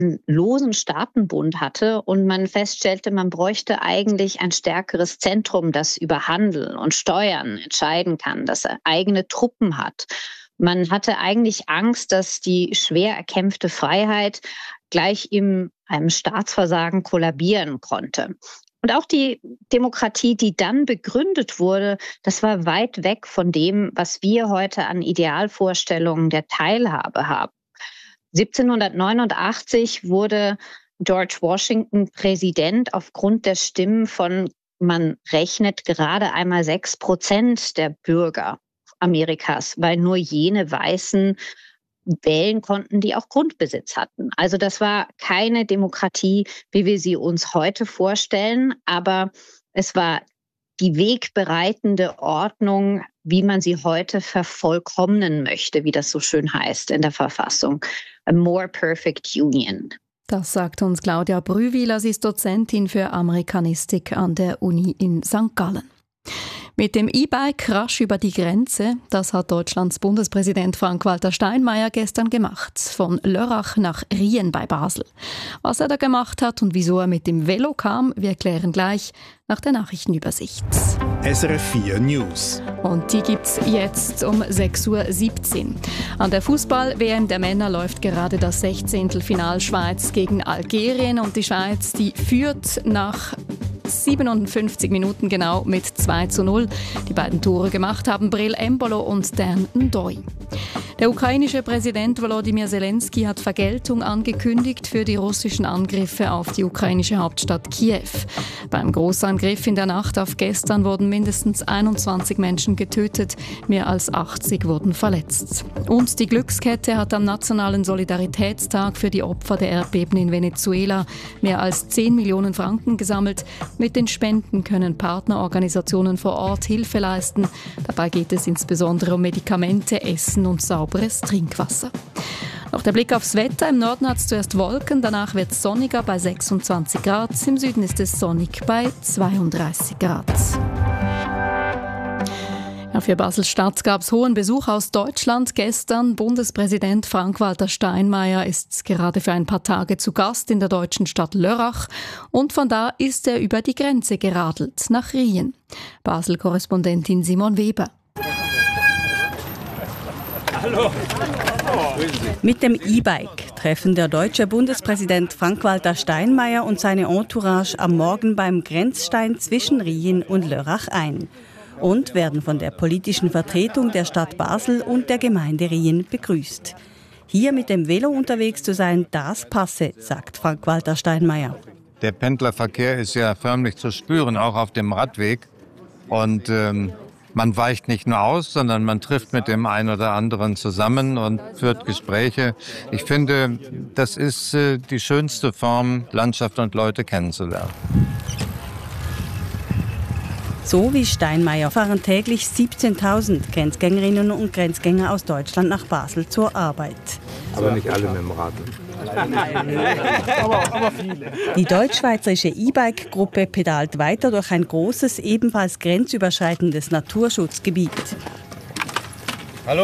einen losen Staatenbund hatte und man feststellte, man bräuchte eigentlich ein stärkeres Zentrum, das über Handel und Steuern entscheiden kann, das eigene Truppen hat. Man hatte eigentlich Angst, dass die schwer erkämpfte Freiheit gleich in einem Staatsversagen kollabieren konnte. Und auch die Demokratie, die dann begründet wurde, das war weit weg von dem, was wir heute an Idealvorstellungen der Teilhabe haben. 1789 wurde George Washington Präsident aufgrund der Stimmen von, man rechnet gerade einmal 6% der Bürger Amerikas, weil nur jene Weißen wählen konnten, die auch Grundbesitz hatten. Also das war keine Demokratie, wie wir sie uns heute vorstellen, aber es war die wegbereitende Ordnung, wie man sie heute vervollkommnen möchte, wie das so schön heißt in der Verfassung. A more perfect union. Das sagt uns Claudia Brühwiler, sie ist Dozentin für Amerikanistik an der Uni in St. Gallen. Mit dem E-Bike rasch über die Grenze, das hat Deutschlands Bundespräsident Frank-Walter Steinmeier gestern gemacht. Von Lörrach nach Rien bei Basel. Was er da gemacht hat und wieso er mit dem Velo kam, wir klären gleich nach der Nachrichtenübersicht. SRF 4 News. Und die gibt's jetzt um 6:17 Uhr. An der Fußball-WM der Männer läuft gerade das 16. Final Schweiz gegen Algerien. Und die Schweiz, die führt nach 57 Minuten genau mit 2:0. Die beiden Tore gemacht haben Breel Embolo und Dan Ndoye. Der ukrainische Präsident Volodymyr Zelensky hat Vergeltung angekündigt für die russischen Angriffe auf die ukrainische Hauptstadt Kiew. Beim Großangriff in der Nacht auf gestern wurden mindestens 21 Menschen getötet, mehr als 80 wurden verletzt. Und die Glückskette hat am Nationalen Solidaritätstag für die Opfer der Erdbeben in Venezuela mehr als 10 Millionen Franken gesammelt. Mit den Spenden können Partnerorganisationen vor Ort Hilfe leisten. Dabei geht es insbesondere um Medikamente, Essen und sauberes Trinkwasser. Noch der Blick aufs Wetter. Im Norden hat es zuerst Wolken, danach wird es sonniger bei 26 Grad. Im Süden ist es sonnig bei 32 Grad. Ja, für Basel-Stadt gab es hohen Besuch aus Deutschland gestern. Bundespräsident Frank-Walter Steinmeier ist gerade für ein paar Tage zu Gast in der deutschen Stadt Lörrach. Und von da ist er über die Grenze geradelt, nach Rien. Basel-Korrespondentin Simon Weber. Hallo. Mit dem E-Bike treffen der deutsche Bundespräsident Frank-Walter Steinmeier und seine Entourage am Morgen beim Grenzstein zwischen Rien und Lörrach ein und werden von der politischen Vertretung der Stadt Basel und der Gemeinde Rien begrüßt. Hier mit dem Velo unterwegs zu sein, das passe, sagt Frank-Walter Steinmeier. Der Pendlerverkehr ist ja förmlich zu spüren, auch auf dem Radweg. Und man weicht nicht nur aus, sondern man trifft mit dem einen oder anderen zusammen und führt Gespräche. Ich finde, das ist die schönste Form, Landschaft und Leute kennenzulernen. So wie Steinmeier fahren täglich 17.000 Grenzgängerinnen und Grenzgänger aus Deutschland nach Basel zur Arbeit. Aber nicht alle mit dem Rad. Aber viele. Die deutsch-schweizerische E-Bike-Gruppe pedalt weiter durch ein großes, ebenfalls grenzüberschreitendes Naturschutzgebiet. Hallo.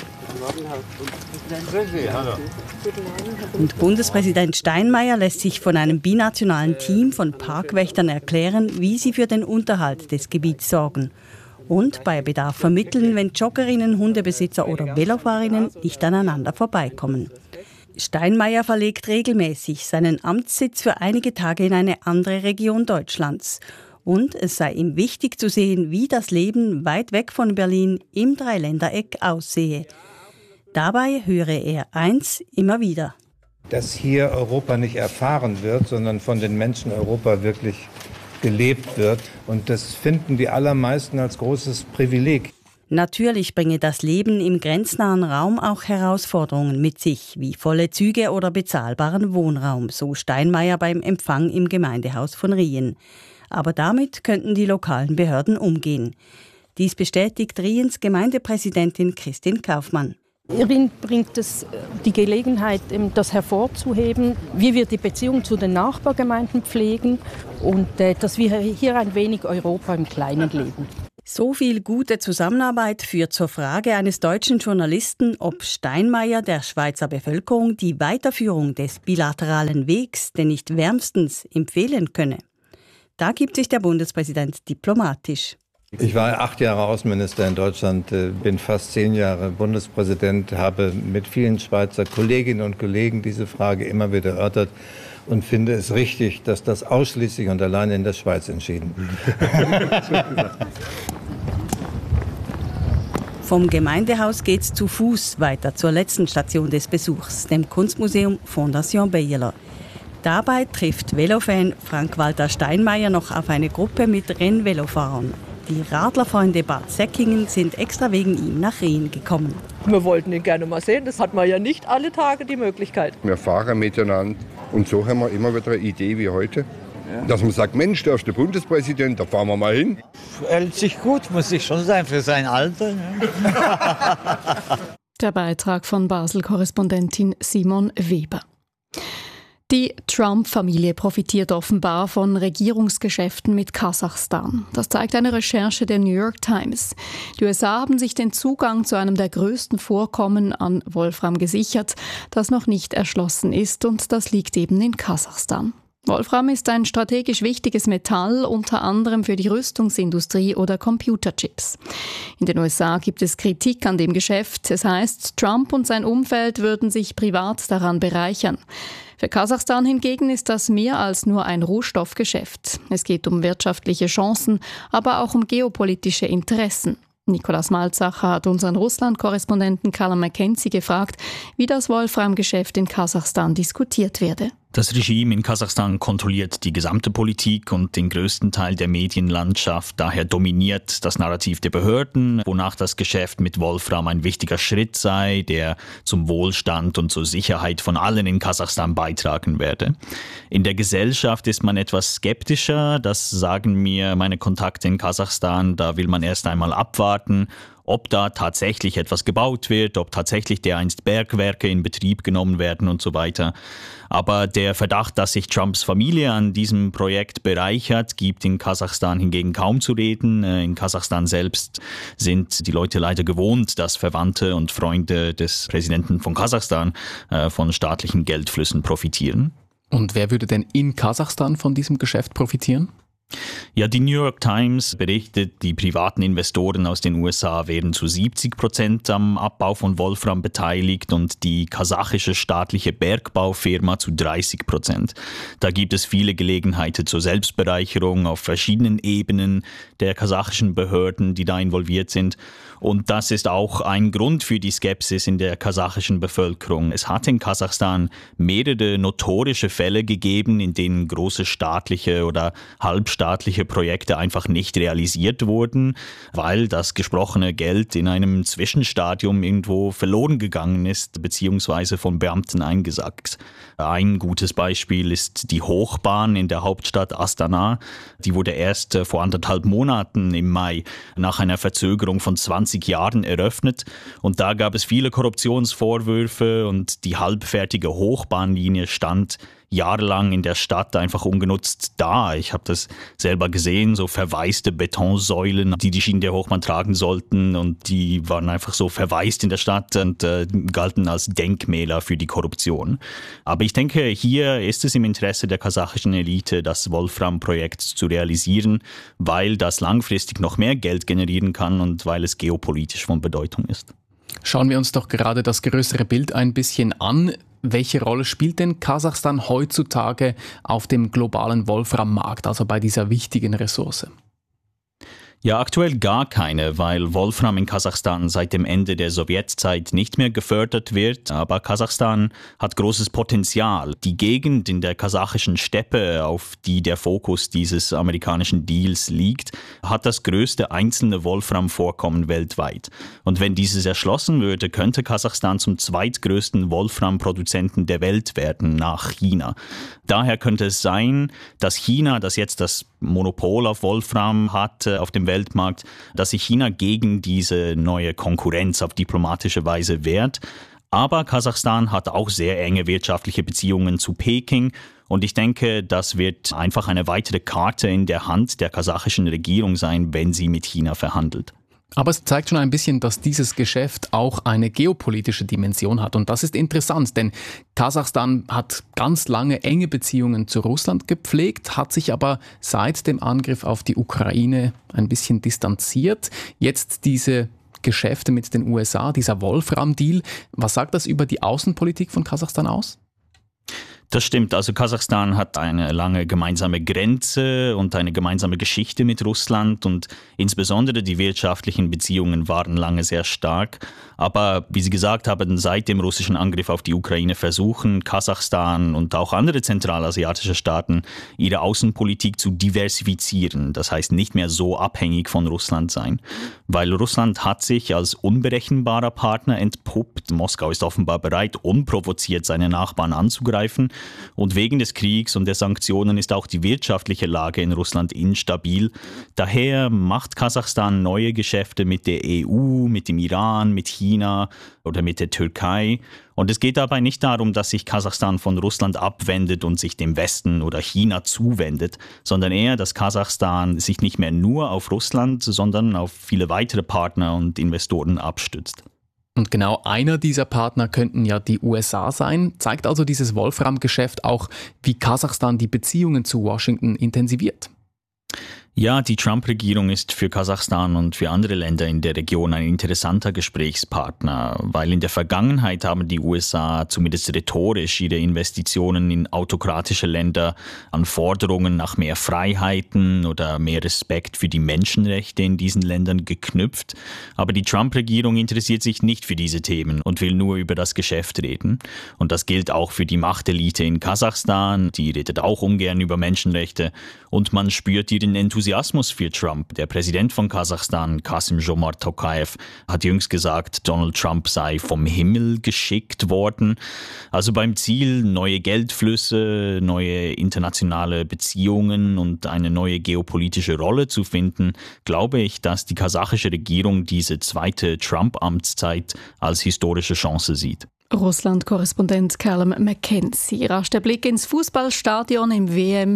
Und Bundespräsident Steinmeier lässt sich von einem binationalen Team von Parkwächtern erklären, wie sie für den Unterhalt des Gebiets sorgen. Und bei Bedarf vermitteln, wenn Joggerinnen, Hundebesitzer oder Velofahrerinnen nicht aneinander vorbeikommen. Steinmeier verlegt regelmäßig seinen Amtssitz für einige Tage in eine andere Region Deutschlands. Und es sei ihm wichtig zu sehen, wie das Leben weit weg von Berlin im Dreiländereck aussehe. Dabei höre er eins immer wieder. Dass hier Europa nicht erfahren wird, sondern von den Menschen Europa wirklich gelebt wird. Und das finden die allermeisten als großes Privileg. Natürlich bringe das Leben im grenznahen Raum auch Herausforderungen mit sich, wie volle Züge oder bezahlbaren Wohnraum, so Steinmeier beim Empfang im Gemeindehaus von Rien. Aber damit könnten die lokalen Behörden umgehen. Dies bestätigt Riens Gemeindepräsidentin Christine Kaufmann. Rien bringt es die Gelegenheit, das hervorzuheben, wie wir die Beziehung zu den Nachbargemeinden pflegen und dass wir hier ein wenig Europa im Kleinen leben. So viel gute Zusammenarbeit führt zur Frage eines deutschen Journalisten, ob Steinmeier der Schweizer Bevölkerung die Weiterführung des bilateralen Wegs denn nicht wärmstens empfehlen könne. Da gibt sich der Bundespräsident diplomatisch. Ich war 8 Jahre Außenminister in Deutschland, bin fast 10 Jahre Bundespräsident, habe mit vielen Schweizer Kolleginnen und Kollegen diese Frage immer wieder erörtert und finde es richtig, dass das ausschließlich und allein in der Schweiz entschieden wird. Vom Gemeindehaus geht's zu Fuß weiter zur letzten Station des Besuchs, dem Kunstmuseum Fondation Bayerler. Dabei trifft Velofan Frank-Walter Steinmeier noch auf eine Gruppe mit Rennvelofahrern. Die Radlerfreunde Bad Säckingen sind extra wegen ihm nach Rien gekommen. Wir wollten ihn gerne mal sehen, das hat man ja nicht alle Tage die Möglichkeit. Wir fahren miteinander und so haben wir immer wieder eine Idee wie heute. Dass man sagt, Mensch, der ist der Bundespräsident, da fahren wir mal hin. Er hält sich gut, muss ich schon sagen, für sein Alter. Der Beitrag von Basel-Korrespondentin Simon Weber. Die Trump-Familie profitiert offenbar von Regierungsgeschäften mit Kasachstan. Das zeigt eine Recherche der New York Times. Die USA haben sich den Zugang zu einem der größten Vorkommen an Wolfram gesichert, das noch nicht erschlossen ist, und das liegt eben in Kasachstan. Wolfram ist ein strategisch wichtiges Metall, unter anderem für die Rüstungsindustrie oder Computerchips. In den USA gibt es Kritik an dem Geschäft. Es heißt, Trump und sein Umfeld würden sich privat daran bereichern. Für Kasachstan hingegen ist das mehr als nur ein Rohstoffgeschäft. Es geht um wirtschaftliche Chancen, aber auch um geopolitische Interessen. Nikolaus Malzacher hat unseren Russland-Korrespondenten Callum McKenzie gefragt, wie das Wolfram-Geschäft in Kasachstan diskutiert werde. Das Regime in Kasachstan kontrolliert die gesamte Politik und den größten Teil der Medienlandschaft. Daher dominiert das Narrativ der Behörden, wonach das Geschäft mit Wolfram ein wichtiger Schritt sei, der zum Wohlstand und zur Sicherheit von allen in Kasachstan beitragen werde. In der Gesellschaft ist man etwas skeptischer, das sagen mir meine Kontakte in Kasachstan. Da will man erst einmal abwarten, ob da tatsächlich etwas gebaut wird, ob tatsächlich dereinst Bergwerke in Betrieb genommen werden und so weiter. Aber der Verdacht, dass sich Trumps Familie an diesem Projekt bereichert, gibt in Kasachstan hingegen kaum zu reden. In Kasachstan selbst sind die Leute leider gewohnt, dass Verwandte und Freunde des Präsidenten von Kasachstan von staatlichen Geldflüssen profitieren. Und wer würde denn in Kasachstan von diesem Geschäft profitieren? Ja, die New York Times berichtet, die privaten Investoren aus den USA wären zu 70% am Abbau von Wolfram beteiligt und die kasachische staatliche Bergbaufirma zu 30%. Da gibt es viele Gelegenheiten zur Selbstbereicherung auf verschiedenen Ebenen der kasachischen Behörden, die da involviert sind. Und das ist auch ein Grund für die Skepsis in der kasachischen Bevölkerung. Es hat in Kasachstan mehrere notorische Fälle gegeben, in denen große staatliche oder halbstaatliche Projekte einfach nicht realisiert wurden, weil das gesprochene Geld in einem Zwischenstadium irgendwo verloren gegangen ist, beziehungsweise von Beamten eingesackt. Ein gutes Beispiel ist die Hochbahn in der Hauptstadt Astana. Die wurde erst vor 1,5 Monaten im Mai nach einer Verzögerung von 20 Jahren eröffnet. Und da gab es viele Korruptionsvorwürfe und die halbfertige Hochbahnlinie stand jahrelang in der Stadt einfach ungenutzt da. Ich habe das selber gesehen, so verwaiste Betonsäulen, die Schienen der Hochbahn tragen sollten, und die waren einfach so verwaist in der Stadt und galten als Denkmäler für die Korruption. Aber ich denke, hier ist es im Interesse der kasachischen Elite, das Wolfram-Projekt zu realisieren, weil das langfristig noch mehr Geld generieren kann und weil es geopolitisch von Bedeutung ist. Schauen wir uns doch gerade das größere Bild ein bisschen an. Welche Rolle spielt denn Kasachstan heutzutage auf dem globalen Wolframmarkt, also bei dieser wichtigen Ressource? Ja, aktuell gar keine, weil Wolfram in Kasachstan seit dem Ende der Sowjetzeit nicht mehr gefördert wird. Aber Kasachstan hat großes Potenzial. Die Gegend in der kasachischen Steppe, auf die der Fokus dieses amerikanischen Deals liegt, hat das größte einzelne Wolfram-Vorkommen weltweit. Und wenn dieses erschlossen würde, könnte Kasachstan zum zweitgrößten Wolfram-Produzenten der Welt werden, nach China. Daher könnte es sein, dass China, das jetzt das Monopol auf Wolfram hat auf dem Weltmarkt, dass sich China gegen diese neue Konkurrenz auf diplomatische Weise wehrt. Aber Kasachstan hat auch sehr enge wirtschaftliche Beziehungen zu Peking Und ich denke, das wird einfach eine weitere Karte in der Hand der kasachischen Regierung sein, wenn sie mit China verhandelt. Aber es zeigt schon ein bisschen, dass dieses Geschäft auch eine geopolitische Dimension hat. Und das ist interessant, denn Kasachstan hat ganz lange enge Beziehungen zu Russland gepflegt, hat sich aber seit dem Angriff auf die Ukraine ein bisschen distanziert. Jetzt diese Geschäfte mit den USA, dieser Wolfram-Deal. Was sagt das über die Außenpolitik von Kasachstan aus? Das stimmt. Also Kasachstan hat eine lange gemeinsame Grenze und eine gemeinsame Geschichte mit Russland und insbesondere die wirtschaftlichen Beziehungen waren lange sehr stark. Aber wie Sie gesagt haben, seit dem russischen Angriff auf die Ukraine versuchen Kasachstan und auch andere zentralasiatische Staaten ihre Außenpolitik zu diversifizieren. Das heißt nicht mehr so abhängig von Russland sein. Weil Russland hat sich als unberechenbarer Partner entpuppt. Moskau ist offenbar bereit, unprovoziert seine Nachbarn anzugreifen. Und wegen des Kriegs und der Sanktionen ist auch die wirtschaftliche Lage in Russland instabil. Daher macht Kasachstan neue Geschäfte mit der EU, mit dem Iran, mit China oder mit der Türkei. Und es geht dabei nicht darum, dass sich Kasachstan von Russland abwendet und sich dem Westen oder China zuwendet, sondern eher, dass Kasachstan sich nicht mehr nur auf Russland, sondern auf viele weitere Partner und Investoren abstützt. Und genau einer dieser Partner könnten ja die USA sein. Zeigt also dieses Wolfram-Geschäft auch, wie Kasachstan die Beziehungen zu Washington intensiviert? Ja, die Trump-Regierung ist für Kasachstan und für andere Länder in der Region ein interessanter Gesprächspartner, weil in der Vergangenheit haben die USA zumindest rhetorisch ihre Investitionen in autokratische Länder an Forderungen nach mehr Freiheiten oder mehr Respekt für die Menschenrechte in diesen Ländern geknüpft. Aber die Trump-Regierung interessiert sich nicht für diese Themen und will nur über das Geschäft reden. Und das gilt auch für die Machtelite in Kasachstan, die redet auch ungern über Menschenrechte und man spürt ihren Enthusiasmus für Trump. Der Präsident von Kasachstan, Kassym-Jomart Tokayev, hat jüngst gesagt, Donald Trump sei vom Himmel geschickt worden. Also beim Ziel, neue Geldflüsse, neue internationale Beziehungen und eine neue geopolitische Rolle zu finden, glaube ich, dass die kasachische Regierung diese zweite Trump-Amtszeit als historische Chance sieht. Russland-Korrespondent Callum McKenzie. Rasch der Blick ins Fußballstadion im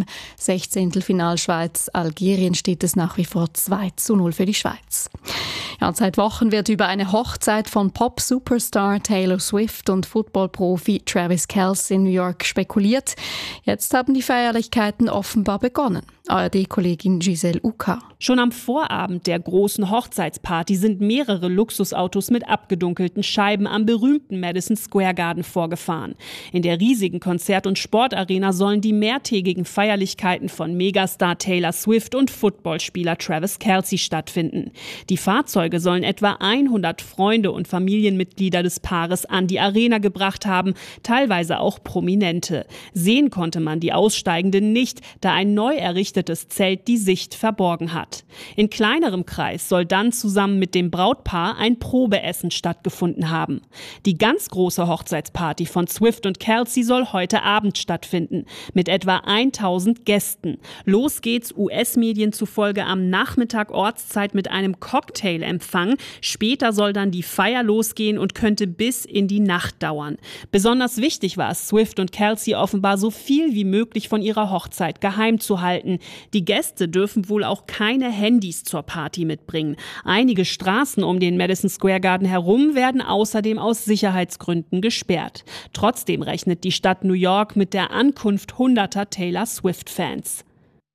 WM-16-Final Schweiz-Algerien steht es nach wie vor 2:0 für die Schweiz. Ja, seit Wochen wird über eine Hochzeit von Pop-Superstar Taylor Swift und Football-Profi Travis Kelce in New York spekuliert. Jetzt haben die Feierlichkeiten offenbar begonnen. ARD-Kollegin Giselle Uka. Schon am Vorabend der großen Hochzeitsparty sind mehrere Luxusautos mit abgedunkelten Scheiben am berühmten Madison Square Garden vorgefahren. In der riesigen Konzert- und Sportarena sollen die mehrtägigen Feierlichkeiten von Megastar Taylor Swift und Footballspieler Travis Kelce stattfinden. Die Fahrzeuge sollen etwa 100 Freunde und Familienmitglieder des Paares an die Arena gebracht haben, teilweise auch Prominente. Sehen konnte man die Aussteigenden nicht, da ein neu errichtetes Zelt die Sicht verborgen hat. In kleinerem Kreis soll dann zusammen mit dem Brautpaar ein Probeessen stattgefunden haben. Die ganz große Hochzeitsparty von Swift und Kelce soll heute Abend stattfinden, mit etwa 1000 Gästen. Los geht's US-Medien zufolge am Nachmittag Ortszeit mit einem Cocktailempfang. Später soll dann die Feier losgehen und könnte bis in die Nacht dauern. Besonders wichtig war es Swift und Kelce offenbar so viel wie möglich von ihrer Hochzeit geheim zu halten. Die Gäste dürfen wohl auch keine Handys zur Party mitbringen. Einige Straßen um den Madison Square Garden herum werden außerdem aus Sicherheitsgründen gesperrt. Trotzdem rechnet die Stadt New York mit der Ankunft hunderter Taylor Swift-Fans.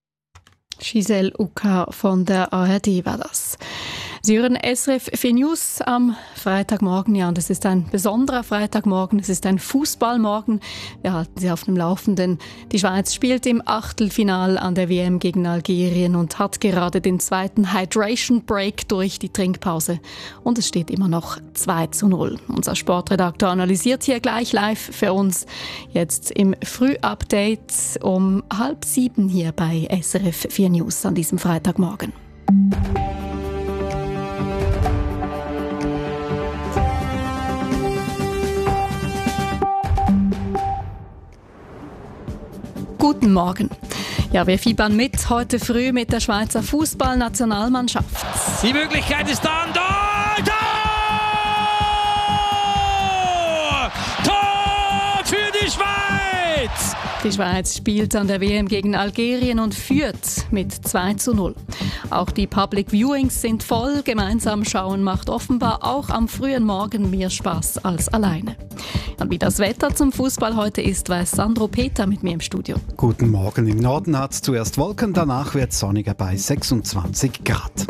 Giselle Uka von der ARD war das. Sie hören SRF 4 News am Freitagmorgen. Ja, und es ist ein besonderer Freitagmorgen. Es ist ein Fußballmorgen. Wir halten Sie auf dem Laufenden. Die Schweiz spielt im Achtelfinale an der WM gegen Algerien und hat gerade den zweiten Hydration Break durch die Trinkpause. Und es steht immer noch 2:0. Unser Sportredakteur analysiert hier gleich live für uns. Jetzt im Frühupdate um 6:30 hier bei SRF 4 News an diesem Freitagmorgen. Guten Morgen. Ja, wir fiebern mit heute früh mit der Schweizer Fußballnationalmannschaft. Die Möglichkeit ist da und Tor! Tor für die Schweiz! Die Schweiz spielt an der WM gegen Algerien und führt mit 2:0. Auch die Public Viewings sind voll. Gemeinsam schauen macht offenbar auch am frühen Morgen mehr Spaß als alleine. Und wie das Wetter zum Fußball heute ist, weiß Sandro Peter mit mir im Studio. Guten Morgen. Im Norden hat es zuerst Wolken, danach wird es sonniger bei 26 Grad.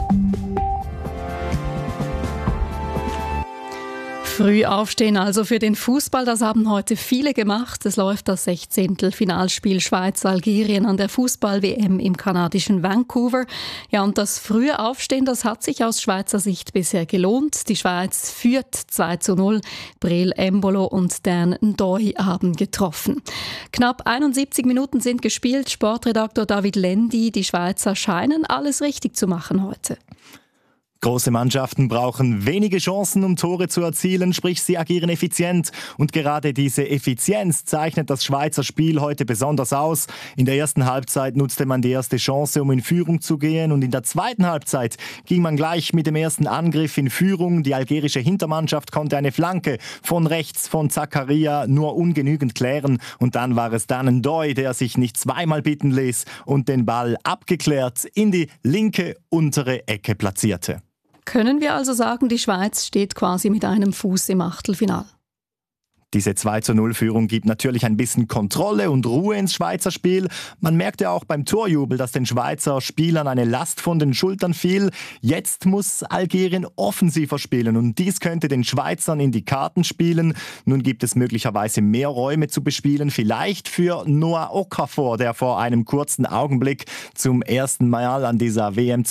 Früh aufstehen also für den Fußball, das haben heute viele gemacht. Es läuft das 16. Finalspiel Schweiz-Algerien an der Fußball-WM im kanadischen Vancouver. Ja, und das frühe Aufstehen, das hat sich aus Schweizer Sicht bisher gelohnt. Die Schweiz führt 2:0. Breel Embolo und Dan N'Doye haben getroffen. Knapp 71 Minuten sind gespielt. Sportredaktor David Lendi, die Schweizer scheinen alles richtig zu machen heute. Große Mannschaften brauchen wenige Chancen, um Tore zu erzielen, sprich sie agieren effizient. Und gerade diese Effizienz zeichnet das Schweizer Spiel heute besonders aus. In der ersten Halbzeit nutzte man die erste Chance, um in Führung zu gehen. Und in der zweiten Halbzeit ging man gleich mit dem ersten Angriff in Führung. Die algerische Hintermannschaft konnte eine Flanke von rechts von Zakaria nur ungenügend klären. Und dann war es Dan N'Doye, der sich nicht zweimal bitten ließ und den Ball abgeklärt in die linke untere Ecke platzierte. Können wir also sagen, die Schweiz steht quasi mit einem Fuß im Achtelfinale? Diese 2:0-Führung gibt natürlich ein bisschen Kontrolle und Ruhe ins Schweizer Spiel. Man merkte auch beim Torjubel, dass den Schweizer Spielern eine Last von den Schultern fiel. Jetzt muss Algerien offensiver spielen und dies könnte den Schweizern in die Karten spielen. Nun gibt es möglicherweise mehr Räume zu bespielen, vielleicht für Noah Okafor, der vor einem kurzen Augenblick zum ersten Mal an dieser WM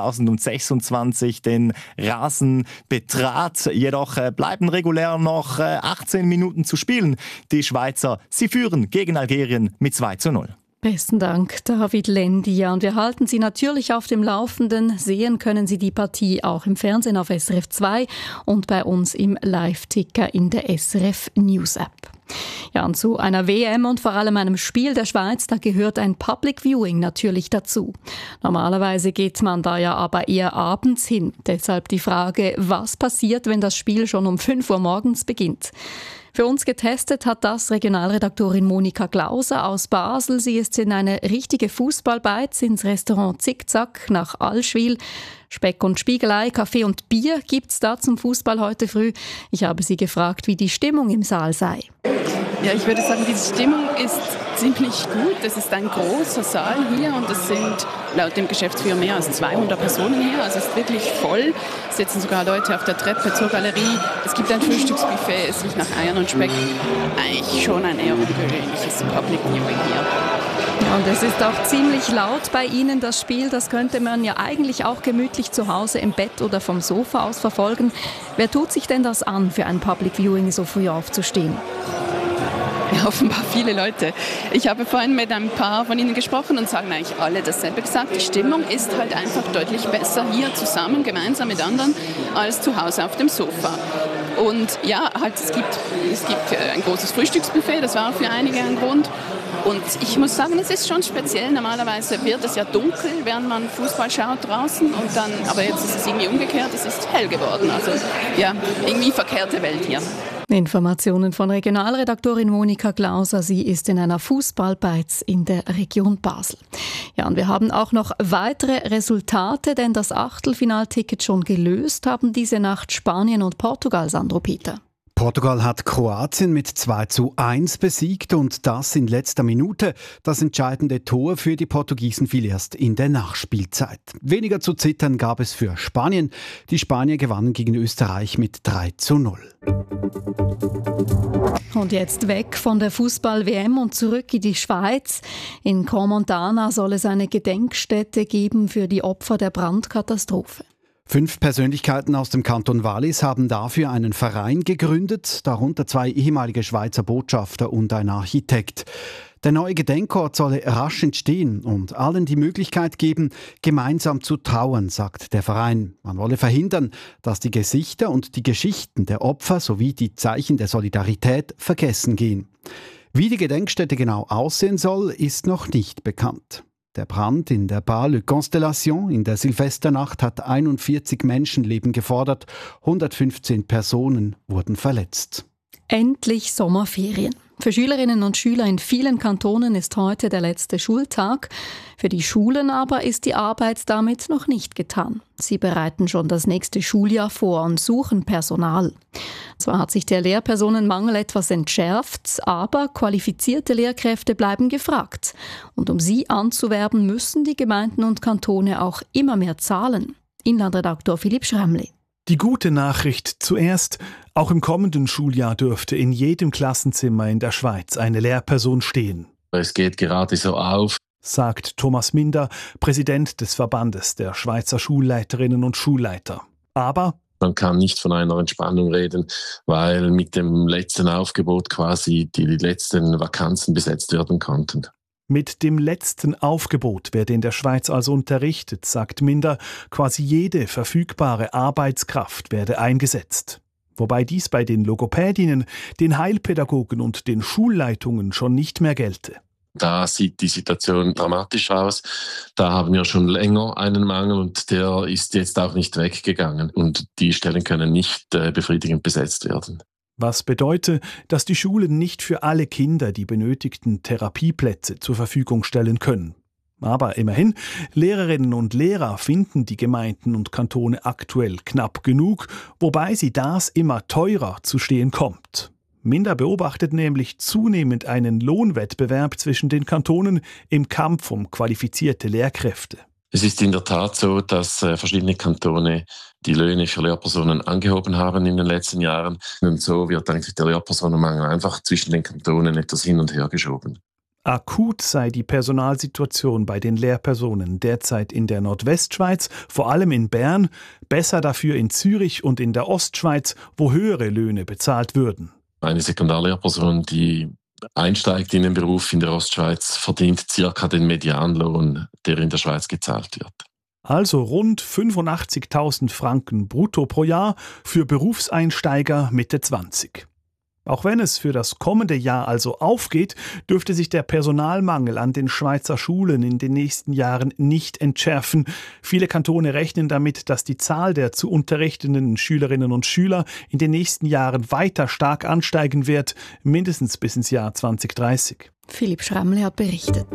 2026 den Rasen betrat. Jedoch bleiben regulär noch 18 Minuten zu spielen. Die Schweizer, sie führen gegen Algerien mit 2:0. Besten Dank, David Lendi. Und wir halten Sie natürlich auf dem Laufenden. Sehen können Sie die Partie auch im Fernsehen auf SRF 2 und bei uns im Live-Ticker in der SRF News App. Ja, und zu einer WM und vor allem einem Spiel der Schweiz, da gehört ein Public Viewing natürlich dazu. Normalerweise geht man da ja aber eher abends hin. Deshalb die Frage, was passiert, wenn das Spiel schon um 5 Uhr morgens beginnt? Für uns getestet hat das Regionalredaktorin Monika Glauser aus Basel. Sie ist in eine richtige Fußballbeiz ins Restaurant Zickzack nach Allschwil. Speck und Spiegelei, Kaffee und Bier gibt's da zum Fußball heute früh. Ich habe sie gefragt, wie die Stimmung im Saal sei. Ja, ich würde sagen, die Stimmung ist ziemlich gut. Es ist ein großer Saal hier und es sind laut dem Geschäftsführer mehr als 200 Personen hier. Also es ist wirklich voll. Es sitzen sogar Leute auf der Treppe zur Galerie. Es gibt ein Frühstücksbuffet, es riecht nach Eiern und Speck. Eigentlich schon ein eher ungewöhnliches Public Viewing hier. Und es ist auch ziemlich laut bei Ihnen, das Spiel. Das könnte man ja eigentlich auch gemütlich zu Hause im Bett oder vom Sofa aus verfolgen. Wer tut sich denn das an, für ein Public Viewing so früh aufzustehen? Ja, offenbar viele Leute. Ich habe vorhin mit ein paar von ihnen gesprochen und sagen eigentlich alle dasselbe gesagt. Die Stimmung ist halt einfach deutlich besser hier zusammen, gemeinsam mit anderen, als zu Hause auf dem Sofa. Und ja, halt, es gibt ein großes Frühstücksbuffet, das war auch für einige ein Grund. Und ich muss sagen, es ist schon speziell. Normalerweise wird es ja dunkel, während man Fußball schaut draußen. Und dann, aber jetzt ist es irgendwie umgekehrt, es ist hell geworden. Also ja, irgendwie verkehrte Welt hier. Informationen von Regionalredaktorin Monika Glauser. Sie ist in einer Fußballbeiz in der Region Basel. Ja, und wir haben auch noch weitere Resultate, denn das Achtelfinalticket schon gelöst haben diese Nacht Spanien und Portugal, Sandro Peter. Portugal hat Kroatien mit 2:1 besiegt und das in letzter Minute. Das entscheidende Tor für die Portugiesen fiel erst in der Nachspielzeit. Weniger zu zittern gab es für Spanien. Die Spanier gewannen gegen Österreich mit 3:0. Und jetzt weg von der Fußball-WM und zurück in die Schweiz. In Crans-Montana soll es eine Gedenkstätte geben für die Opfer der Brandkatastrophe. 5 Persönlichkeiten aus dem Kanton Wallis haben dafür einen Verein gegründet, darunter 2 ehemalige Schweizer Botschafter und ein Architekt. Der neue Gedenkort solle rasch entstehen und allen die Möglichkeit geben, gemeinsam zu trauern, sagt der Verein. Man wolle verhindern, dass die Gesichter und die Geschichten der Opfer sowie die Zeichen der Solidarität vergessen gehen. Wie die Gedenkstätte genau aussehen soll, ist noch nicht bekannt. Der Brand in der Bar Le Constellation in der Silvesternacht hat 41 Menschenleben gefordert. 115 Personen wurden verletzt. Endlich Sommerferien. Für Schülerinnen und Schüler in vielen Kantonen ist heute der letzte Schultag. Für die Schulen aber ist die Arbeit damit noch nicht getan. Sie bereiten schon das nächste Schuljahr vor und suchen Personal. Zwar hat sich der Lehrpersonenmangel etwas entschärft, aber qualifizierte Lehrkräfte bleiben gefragt. Und um sie anzuwerben, müssen die Gemeinden und Kantone auch immer mehr zahlen. Inlandredaktor Philipp Schrammli. Die gute Nachricht zuerst: Auch im kommenden Schuljahr dürfte in jedem Klassenzimmer in der Schweiz eine Lehrperson stehen. Es geht gerade so auf, sagt Thomas Minder, Präsident des Verbandes der Schweizer Schulleiterinnen und Schulleiter. Aber man kann nicht von einer Entspannung reden, weil mit dem letzten Aufgebot quasi die letzten Vakanzen besetzt werden konnten. Mit dem letzten Aufgebot werde in der Schweiz also unterrichtet, sagt Minder. Quasi jede verfügbare Arbeitskraft werde eingesetzt. Wobei dies bei den Logopädinnen, den Heilpädagogen und den Schulleitungen schon nicht mehr gelte. Da sieht die Situation dramatisch aus. Da haben wir schon länger einen Mangel und der ist jetzt auch nicht weggegangen. Und die Stellen können nicht befriedigend besetzt werden. Was bedeutet, dass die Schulen nicht für alle Kinder die benötigten Therapieplätze zur Verfügung stellen können. Aber immerhin, Lehrerinnen und Lehrer finden die Gemeinden und Kantone aktuell knapp genug, wobei sie das immer teurer zu stehen kommt. Minder beobachtet nämlich zunehmend einen Lohnwettbewerb zwischen den Kantonen im Kampf um qualifizierte Lehrkräfte. Es ist in der Tat so, dass verschiedene Kantone die Löhne für Lehrpersonen angehoben haben in den letzten Jahren. Und so wird eigentlich der Lehrpersonenmangel einfach zwischen den Kantonen etwas hin und her geschoben. Akut sei die Personalsituation bei den Lehrpersonen derzeit in der Nordwestschweiz, vor allem in Bern, besser dafür in Zürich und in der Ostschweiz, wo höhere Löhne bezahlt würden. Eine Sekundarlehrperson, die einsteigt in den Beruf in der Ostschweiz, verdient circa den Medianlohn, der in der Schweiz gezahlt wird. Also rund 85.000 Franken brutto pro Jahr für Berufseinsteiger Mitte 20. Auch wenn es für das kommende Jahr also aufgeht, dürfte sich der Personalmangel an den Schweizer Schulen in den nächsten Jahren nicht entschärfen. Viele Kantone rechnen damit, dass die Zahl der zu unterrichtenden Schülerinnen und Schüler in den nächsten Jahren weiter stark ansteigen wird, mindestens bis ins Jahr 2030. Philipp Schrammli hat berichtet.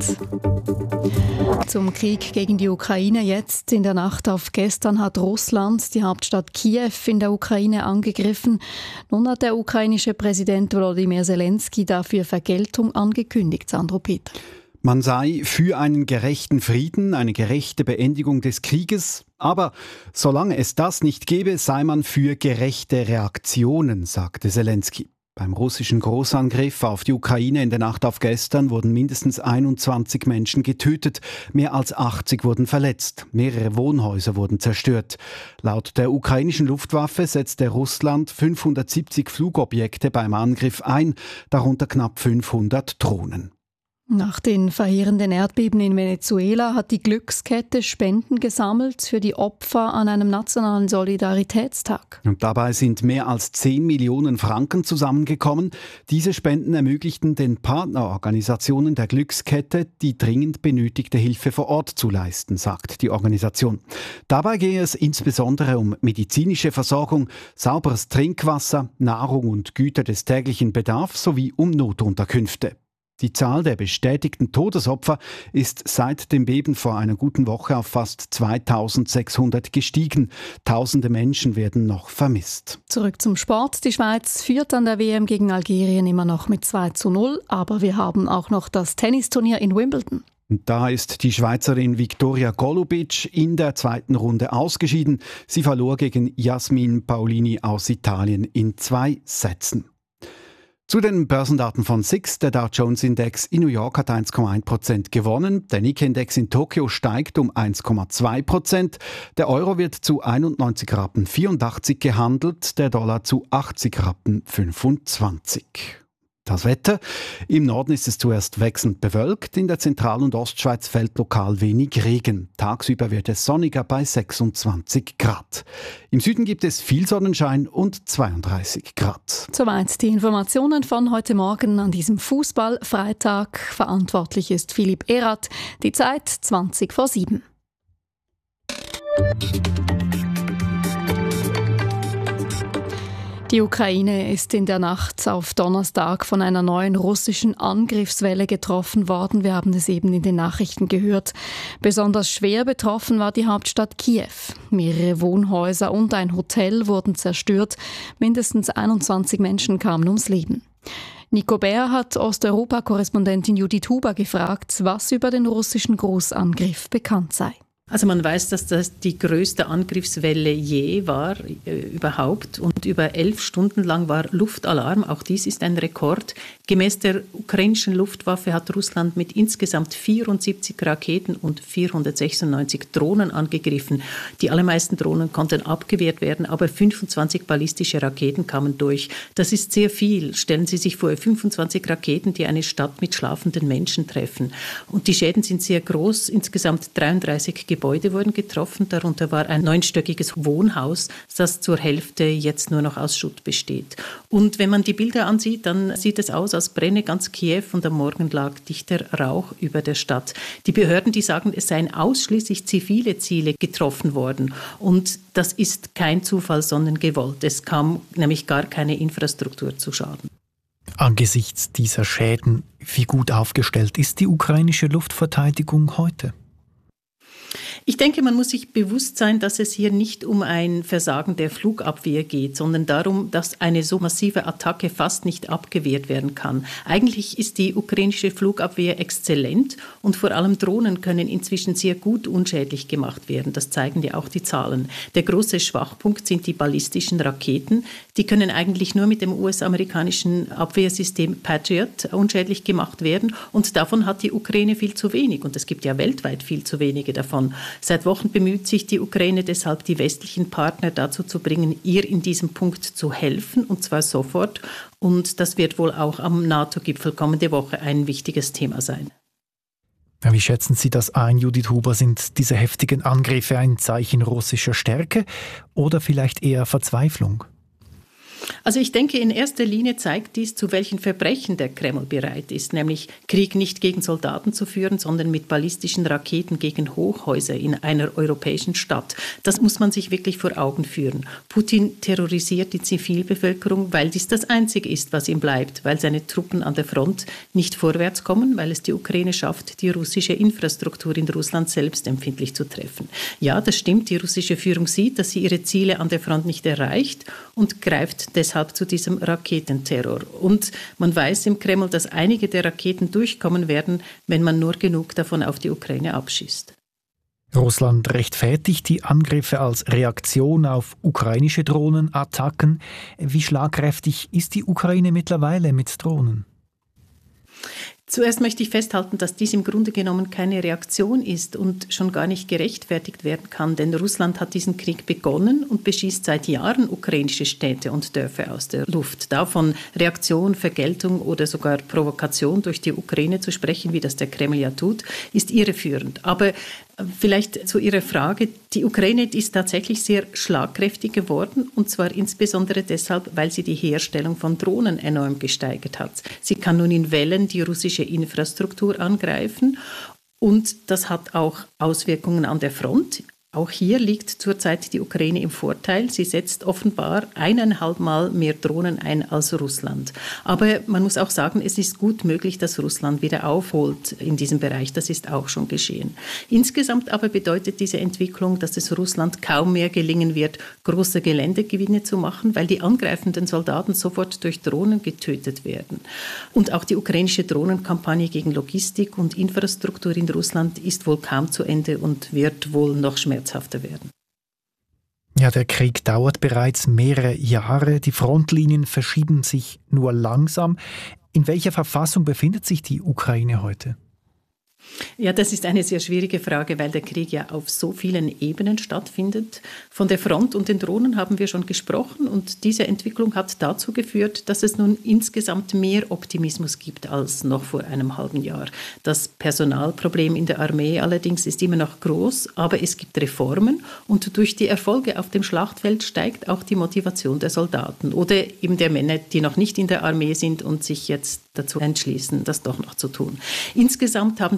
Zum Krieg gegen die Ukraine jetzt. In der Nacht auf gestern hat Russland die Hauptstadt Kiew in der Ukraine angegriffen. Nun hat der ukrainische Präsident Volodymyr Zelensky dafür Vergeltung angekündigt. Sandro Peter. Man sei für einen gerechten Frieden, eine gerechte Beendigung des Krieges. Aber solange es das nicht gäbe, sei man für gerechte Reaktionen, sagte Zelensky. Beim russischen Großangriff auf die Ukraine in der Nacht auf gestern wurden mindestens 21 Menschen getötet, mehr als 80 wurden verletzt, mehrere Wohnhäuser wurden zerstört. Laut der ukrainischen Luftwaffe setzte Russland 570 Flugobjekte beim Angriff ein, darunter knapp 500 Drohnen. Nach den verheerenden Erdbeben in Venezuela hat die Glückskette Spenden gesammelt für die Opfer an einem nationalen Solidaritätstag. Und dabei sind mehr als 10 Millionen Franken zusammengekommen. Diese Spenden ermöglichten den Partnerorganisationen der Glückskette, die dringend benötigte Hilfe vor Ort zu leisten, sagt die Organisation. Dabei gehe es insbesondere um medizinische Versorgung, sauberes Trinkwasser, Nahrung und Güter des täglichen Bedarfs sowie um Notunterkünfte. Die Zahl der bestätigten Todesopfer ist seit dem Beben vor einer guten Woche auf fast 2600 gestiegen. Tausende Menschen werden noch vermisst. Zurück zum Sport. Die Schweiz führt an der WM gegen Algerien immer noch mit 2:0. Aber wir haben auch noch das Tennisturnier in Wimbledon. Da ist die Schweizerin Viktoria Golubic in der zweiten Runde ausgeschieden. Sie verlor gegen Jasmin Paolini aus Italien in 2 Sätzen. Zu den Börsendaten von SIX. Der Dow Jones Index in New York hat 1,1% gewonnen. Der Nikkei-Index in Tokio steigt um 1,2%. Der Euro wird zu 91,84 Rappen gehandelt, der Dollar zu 80,25 Rappen. Das Wetter. Im Norden ist es zuerst wechselnd bewölkt. In der Zentral- und Ostschweiz fällt lokal wenig Regen. Tagsüber wird es sonniger bei 26 Grad. Im Süden gibt es viel Sonnenschein und 32 Grad. Soweit die Informationen von heute Morgen an diesem Fußballfreitag. Verantwortlich ist Philipp Erath. Die Zeit 7:20. Die Ukraine ist in der Nacht auf Donnerstag von einer neuen russischen Angriffswelle getroffen worden. Wir haben es eben in den Nachrichten gehört. Besonders schwer betroffen war die Hauptstadt Kiew. Mehrere Wohnhäuser und ein Hotel wurden zerstört. Mindestens 21 Menschen kamen ums Leben. Nico Bär hat Osteuropa-Korrespondentin Judith Huber gefragt, was über den russischen Großangriff bekannt sei. Also man weiß, dass das die größte Angriffswelle je war überhaupt und über 11 Stunden lang war Luftalarm. Auch dies ist ein Rekord. Gemäß der ukrainischen Luftwaffe hat Russland mit insgesamt 74 Raketen und 496 Drohnen angegriffen. Die allermeisten Drohnen konnten abgewehrt werden, aber 25 ballistische Raketen kamen durch. Das ist sehr viel. Stellen Sie sich vor, 25 Raketen, die eine Stadt mit schlafenden Menschen treffen. Und die Schäden sind sehr groß. Insgesamt 33 Gebäude wurden getroffen. Darunter war ein 9-stöckiges Wohnhaus, das zur Hälfte jetzt nur noch aus Schutt besteht. Und wenn man die Bilder ansieht, dann sieht es aus, als brenne ganz Kiew und am Morgen lag dichter Rauch über der Stadt. Die Behörden, die sagen, es seien ausschließlich zivile Ziele getroffen worden. Und das ist kein Zufall, sondern gewollt. Es kam nämlich gar keine Infrastruktur zu Schaden. Angesichts dieser Schäden, wie gut aufgestellt ist die ukrainische Luftverteidigung heute? Ich denke, man muss sich bewusst sein, dass es hier nicht um ein Versagen der Flugabwehr geht, sondern darum, dass eine so massive Attacke fast nicht abgewehrt werden kann. Eigentlich ist die ukrainische Flugabwehr exzellent und vor allem Drohnen können inzwischen sehr gut unschädlich gemacht werden. Das zeigen ja auch die Zahlen. Der große Schwachpunkt sind die ballistischen Raketen. Die können eigentlich nur mit dem US-amerikanischen Abwehrsystem Patriot unschädlich gemacht werden und davon hat die Ukraine viel zu wenig und es gibt ja weltweit viel zu wenige davon. Seit Wochen bemüht sich die Ukraine deshalb, die westlichen Partner dazu zu bringen, ihr in diesem Punkt zu helfen, und zwar sofort. Und das wird wohl auch am NATO-Gipfel kommende Woche ein wichtiges Thema sein. Wie schätzen Sie das ein, Judith Huber? Sind diese heftigen Angriffe ein Zeichen russischer Stärke oder vielleicht eher Verzweiflung? Also ich denke, in erster Linie zeigt dies, zu welchen Verbrechen der Kreml bereit ist, nämlich Krieg nicht gegen Soldaten zu führen, sondern mit ballistischen Raketen gegen Hochhäuser in einer europäischen Stadt. Das muss man sich wirklich vor Augen führen. Putin terrorisiert die Zivilbevölkerung, weil dies das Einzige ist, was ihm bleibt, weil seine Truppen an der Front nicht vorwärts kommen, weil es die Ukraine schafft, die russische Infrastruktur in Russland selbst empfindlich zu treffen. Ja, das stimmt, die russische Führung sieht, dass sie ihre Ziele an der Front nicht erreicht und greift deshalb zu diesem Raketenterror. Und man weiß im Kreml, dass einige der Raketen durchkommen werden, wenn man nur genug davon auf die Ukraine abschießt. Russland rechtfertigt die Angriffe als Reaktion auf ukrainische Drohnenattacken. Wie schlagkräftig ist die Ukraine mittlerweile mit Drohnen? Zuerst möchte ich festhalten, dass dies im Grunde genommen keine Reaktion ist und schon gar nicht gerechtfertigt werden kann, denn Russland hat diesen Krieg begonnen und beschießt seit Jahren ukrainische Städte und Dörfer aus der Luft. Davon Reaktion, Vergeltung oder sogar Provokation durch die Ukraine zu sprechen, wie das der Kreml ja tut, ist irreführend. Aber vielleicht zu Ihrer Frage. Die Ukraine ist tatsächlich sehr schlagkräftig geworden und zwar insbesondere deshalb, weil sie die Herstellung von Drohnen enorm gesteigert hat. Sie kann nun in Wellen die russische Infrastruktur angreifen und das hat auch Auswirkungen an der Front. Auch hier liegt zurzeit die Ukraine im Vorteil. Sie setzt offenbar 1,5 Mal mehr Drohnen ein als Russland. Aber man muss auch sagen, es ist gut möglich, dass Russland wieder aufholt in diesem Bereich. Das ist auch schon geschehen. Insgesamt aber bedeutet diese Entwicklung, dass es Russland kaum mehr gelingen wird, große Geländegewinne zu machen, weil die angreifenden Soldaten sofort durch Drohnen getötet werden. Und auch die ukrainische Drohnenkampagne gegen Logistik und Infrastruktur in Russland ist wohl kaum zu Ende und wird wohl noch schmerzhafter werden. Ja, der Krieg dauert bereits mehrere Jahre. Die Frontlinien verschieben sich nur langsam. In welcher Verfassung befindet sich die Ukraine heute? Ja, das ist eine sehr schwierige Frage, weil der Krieg ja auf so vielen Ebenen stattfindet. Von der Front und den Drohnen haben wir schon gesprochen und diese Entwicklung hat dazu geführt, dass es nun insgesamt mehr Optimismus gibt als noch vor einem halben Jahr. Das Personalproblem in der Armee allerdings ist immer noch groß, aber es gibt Reformen und durch die Erfolge auf dem Schlachtfeld steigt auch die Motivation der Soldaten oder eben der Männer, die noch nicht in der Armee sind und sich jetzt dazu entschließen, das doch noch zu tun. Insgesamt haben sich viele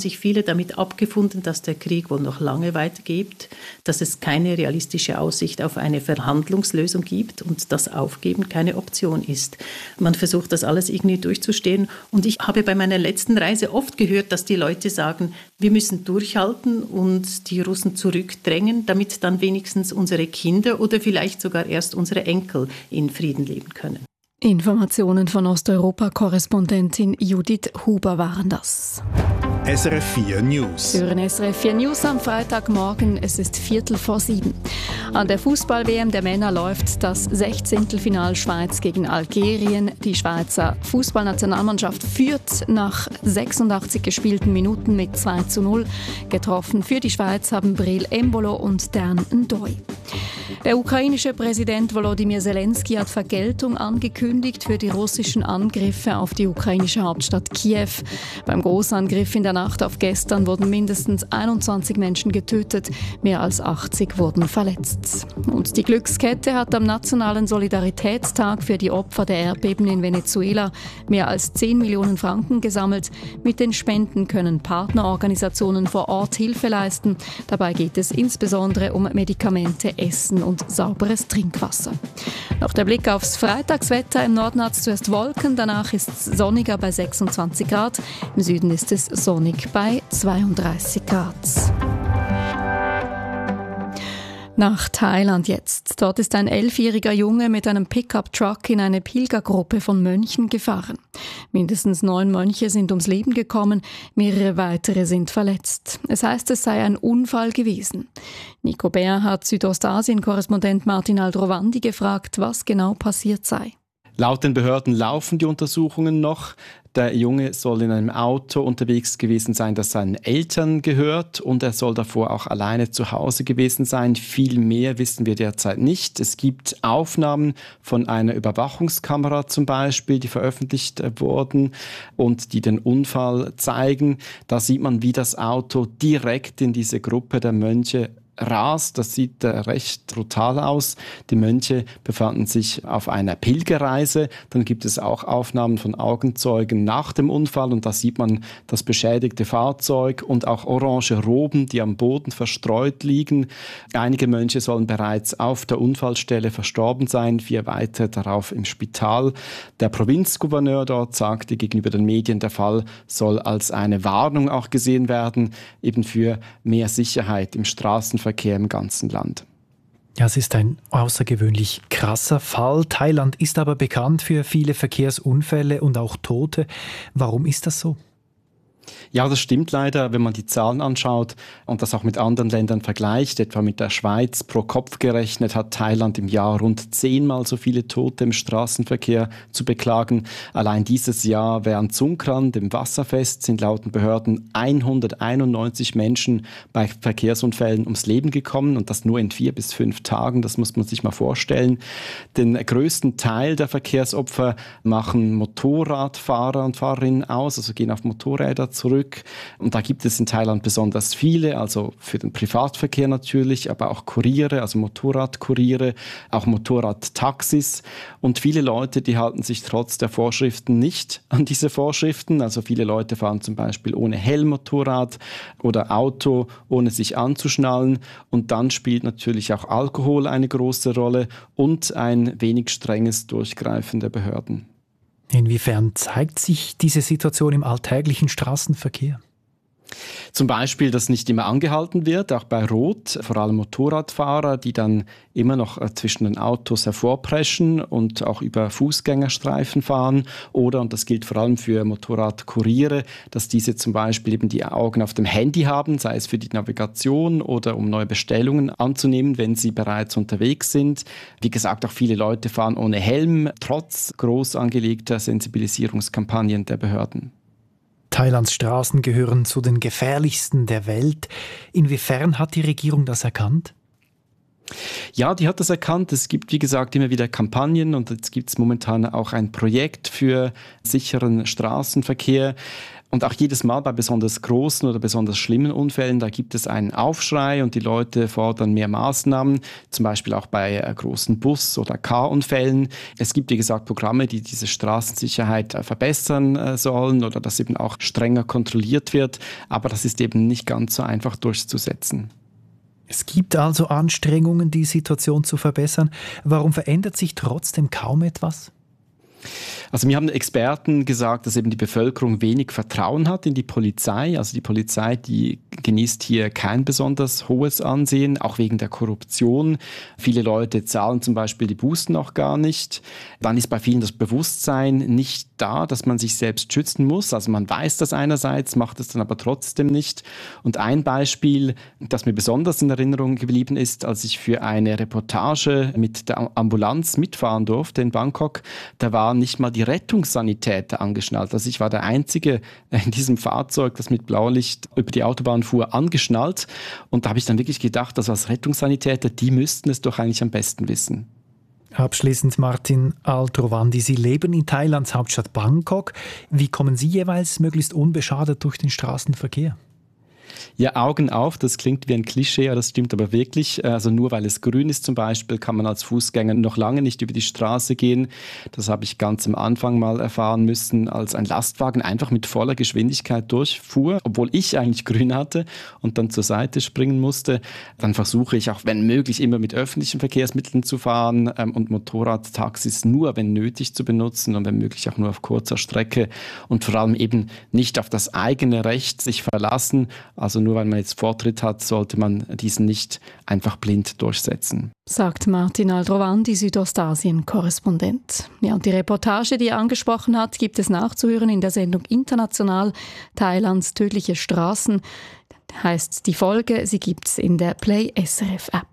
damit abgefunden, dass der Krieg wohl noch lange weitergeht, dass es keine realistische Aussicht auf eine Verhandlungslösung gibt und dass Aufgeben keine Option ist. Man versucht das alles irgendwie durchzustehen und ich habe bei meiner letzten Reise oft gehört, dass die Leute sagen, wir müssen durchhalten und die Russen zurückdrängen, damit dann wenigstens unsere Kinder oder vielleicht sogar erst unsere Enkel in Frieden leben können. Informationen von Osteuropa-Korrespondentin Judith Huber waren das. SRF 4 News. Für den SRF 4 News am Freitagmorgen, es ist 6:15. An der Fußball-WM der Männer läuft das 16. Schweiz gegen Algerien. Die Schweizer Fußballnationalmannschaft führt nach 86 gespielten Minuten mit 2:0. Getroffen für die Schweiz haben Breel Embolo und Dan Ndoi. Der ukrainische Präsident Volodymyr Zelensky hat Vergeltung angekündigt für die russischen Angriffe auf die ukrainische Hauptstadt Kiew. Beim Großangriff in der Nacht auf gestern wurden mindestens 21 Menschen getötet, mehr als 80 wurden verletzt. Und die Glückskette hat am Nationalen Solidaritätstag für die Opfer der Erdbeben in Venezuela mehr als 10 Millionen Franken gesammelt. Mit den Spenden können Partnerorganisationen vor Ort Hilfe leisten. Dabei geht es insbesondere um Medikamente, Essen und sauberes Trinkwasser. Noch der Blick aufs Freitagswetter. Im Norden hat es zuerst Wolken, danach ist es sonniger bei 26 Grad. Im Süden ist es sonnig bei 32 Grad. Nach Thailand jetzt. Dort ist ein 11-jähriger Junge mit einem Pickup-Truck in eine Pilgergruppe von Mönchen gefahren. Mindestens 9 Mönche sind ums Leben gekommen, mehrere weitere sind verletzt. Es heißt, es sei ein Unfall gewesen. Nico Bär hat Südostasien-Korrespondent Martin Aldrovandi gefragt, was genau passiert sei. Laut den Behörden laufen die Untersuchungen noch. Der Junge soll in einem Auto unterwegs gewesen sein, das seinen Eltern gehört, und er soll davor auch alleine zu Hause gewesen sein. Viel mehr wissen wir derzeit nicht. Es gibt Aufnahmen von einer Überwachungskamera zum Beispiel, die veröffentlicht wurden und die den Unfall zeigen. Da sieht man, wie das Auto direkt in diese Gruppe der Mönche rast. Das sieht recht brutal aus. Die Mönche befanden sich auf einer Pilgerreise. Dann gibt es auch Aufnahmen von Augenzeugen nach dem Unfall und da sieht man das beschädigte Fahrzeug und auch orange Roben, die am Boden verstreut liegen. Einige Mönche sollen bereits auf der Unfallstelle verstorben sein, 4 weitere darauf im Spital. Der Provinzgouverneur dort sagte gegenüber den Medien, der Fall soll als eine Warnung auch gesehen werden, eben für mehr Sicherheit im Straßenverkehr im ganzen Land. Ja, es ist ein außergewöhnlich krasser Fall. Thailand ist aber bekannt für viele Verkehrsunfälle und auch Tote. Warum ist das so? Ja, das stimmt leider, wenn man die Zahlen anschaut und das auch mit anderen Ländern vergleicht, etwa mit der Schweiz. Pro Kopf gerechnet hat Thailand im Jahr rund 10-mal so viele Tote im Straßenverkehr zu beklagen. Allein dieses Jahr während Songkran, dem Wasserfest, sind laut den Behörden 191 Menschen bei Verkehrsunfällen ums Leben gekommen und das nur in 4 bis 5 Tagen. Das muss man sich mal vorstellen. Den größten Teil der Verkehrsopfer machen Motorradfahrer und Fahrerinnen aus, also gehen auf Motorräder zurück. Und da gibt es in Thailand besonders viele, also für den Privatverkehr natürlich, aber auch Kuriere, also Motorradkuriere, auch Motorradtaxis. Und viele Leute, die halten sich trotz der Vorschriften nicht an diese Vorschriften. Also viele Leute fahren zum Beispiel ohne Helm Motorrad oder Auto, ohne sich anzuschnallen. Und dann spielt natürlich auch Alkohol eine große Rolle und ein wenig strenges Durchgreifen der Behörden. Inwiefern zeigt sich diese Situation im alltäglichen Straßenverkehr? Zum Beispiel, dass nicht immer angehalten wird, auch bei Rot, vor allem Motorradfahrer, die dann immer noch zwischen den Autos hervorpreschen und auch über Fußgängerstreifen fahren. Oder, und das gilt vor allem für Motorradkuriere, dass diese zum Beispiel eben die Augen auf dem Handy haben, sei es für die Navigation oder um neue Bestellungen anzunehmen, wenn sie bereits unterwegs sind. Wie gesagt, auch viele Leute fahren ohne Helm, trotz groß angelegter Sensibilisierungskampagnen der Behörden. Thailands Straßen gehören zu den gefährlichsten der Welt. Inwiefern hat die Regierung das erkannt? Ja, die hat das erkannt. Es gibt, wie gesagt, immer wieder Kampagnen und jetzt gibt es momentan auch ein Projekt für sicheren Straßenverkehr. Und auch jedes Mal bei besonders großen oder besonders schlimmen Unfällen, da gibt es einen Aufschrei und die Leute fordern mehr Maßnahmen, zum Beispiel auch bei großen Bus- oder Car-Unfällen. Es gibt, wie gesagt, Programme, die diese Straßensicherheit verbessern sollen oder dass eben auch strenger kontrolliert wird, aber das ist eben nicht ganz so einfach durchzusetzen. Es gibt also Anstrengungen, die Situation zu verbessern. Warum verändert sich trotzdem kaum etwas? Also mir haben Experten gesagt, dass eben die Bevölkerung wenig Vertrauen hat in die Polizei. Also die Polizei, die genießt hier kein besonders hohes Ansehen, auch wegen der Korruption. Viele Leute zahlen zum Beispiel die Bußen auch gar nicht. Dann ist bei vielen das Bewusstsein nicht da, dass man sich selbst schützen muss. Also man weiß das einerseits, macht es dann aber trotzdem nicht. Und ein Beispiel, das mir besonders in Erinnerung geblieben ist, als ich für eine Reportage mit der Ambulanz mitfahren durfte in Bangkok, da waren nicht mal die Rettungssanitäter angeschnallt. Also ich war der Einzige in diesem Fahrzeug, das mit Blaulicht über die Autobahn fuhr, angeschnallt. Und da habe ich dann wirklich gedacht, dass als Rettungssanitäter, die müssten es doch eigentlich am besten wissen. Abschließend Martin Altrovandi, Sie leben in Thailands Hauptstadt Bangkok. Wie kommen Sie jeweils möglichst unbeschadet durch den Straßenverkehr? Ja, Augen auf, das klingt wie ein Klischee, das stimmt aber wirklich. Also nur weil es grün ist zum Beispiel, kann man als Fußgänger noch lange nicht über die Straße gehen. Das habe ich ganz am Anfang mal erfahren müssen, als ein Lastwagen einfach mit voller Geschwindigkeit durchfuhr, obwohl ich eigentlich grün hatte und dann zur Seite springen musste. Dann versuche ich auch, wenn möglich, immer mit öffentlichen Verkehrsmitteln zu fahren und Motorradtaxis nur, wenn nötig, zu benutzen und wenn möglich auch nur auf kurzer Strecke und vor allem eben nicht auf das eigene Recht sich verlassen. Also nur weil man jetzt Vortritt hat, sollte man diesen nicht einfach blind durchsetzen. Sagt Martin Aldrovandi, Südostasien-Korrespondent. Ja, und die Reportage, die er angesprochen hat, gibt es nachzuhören in der Sendung International Thailands tödliche Straßen. Heißt die Folge, sie gibt es in der Play SRF App.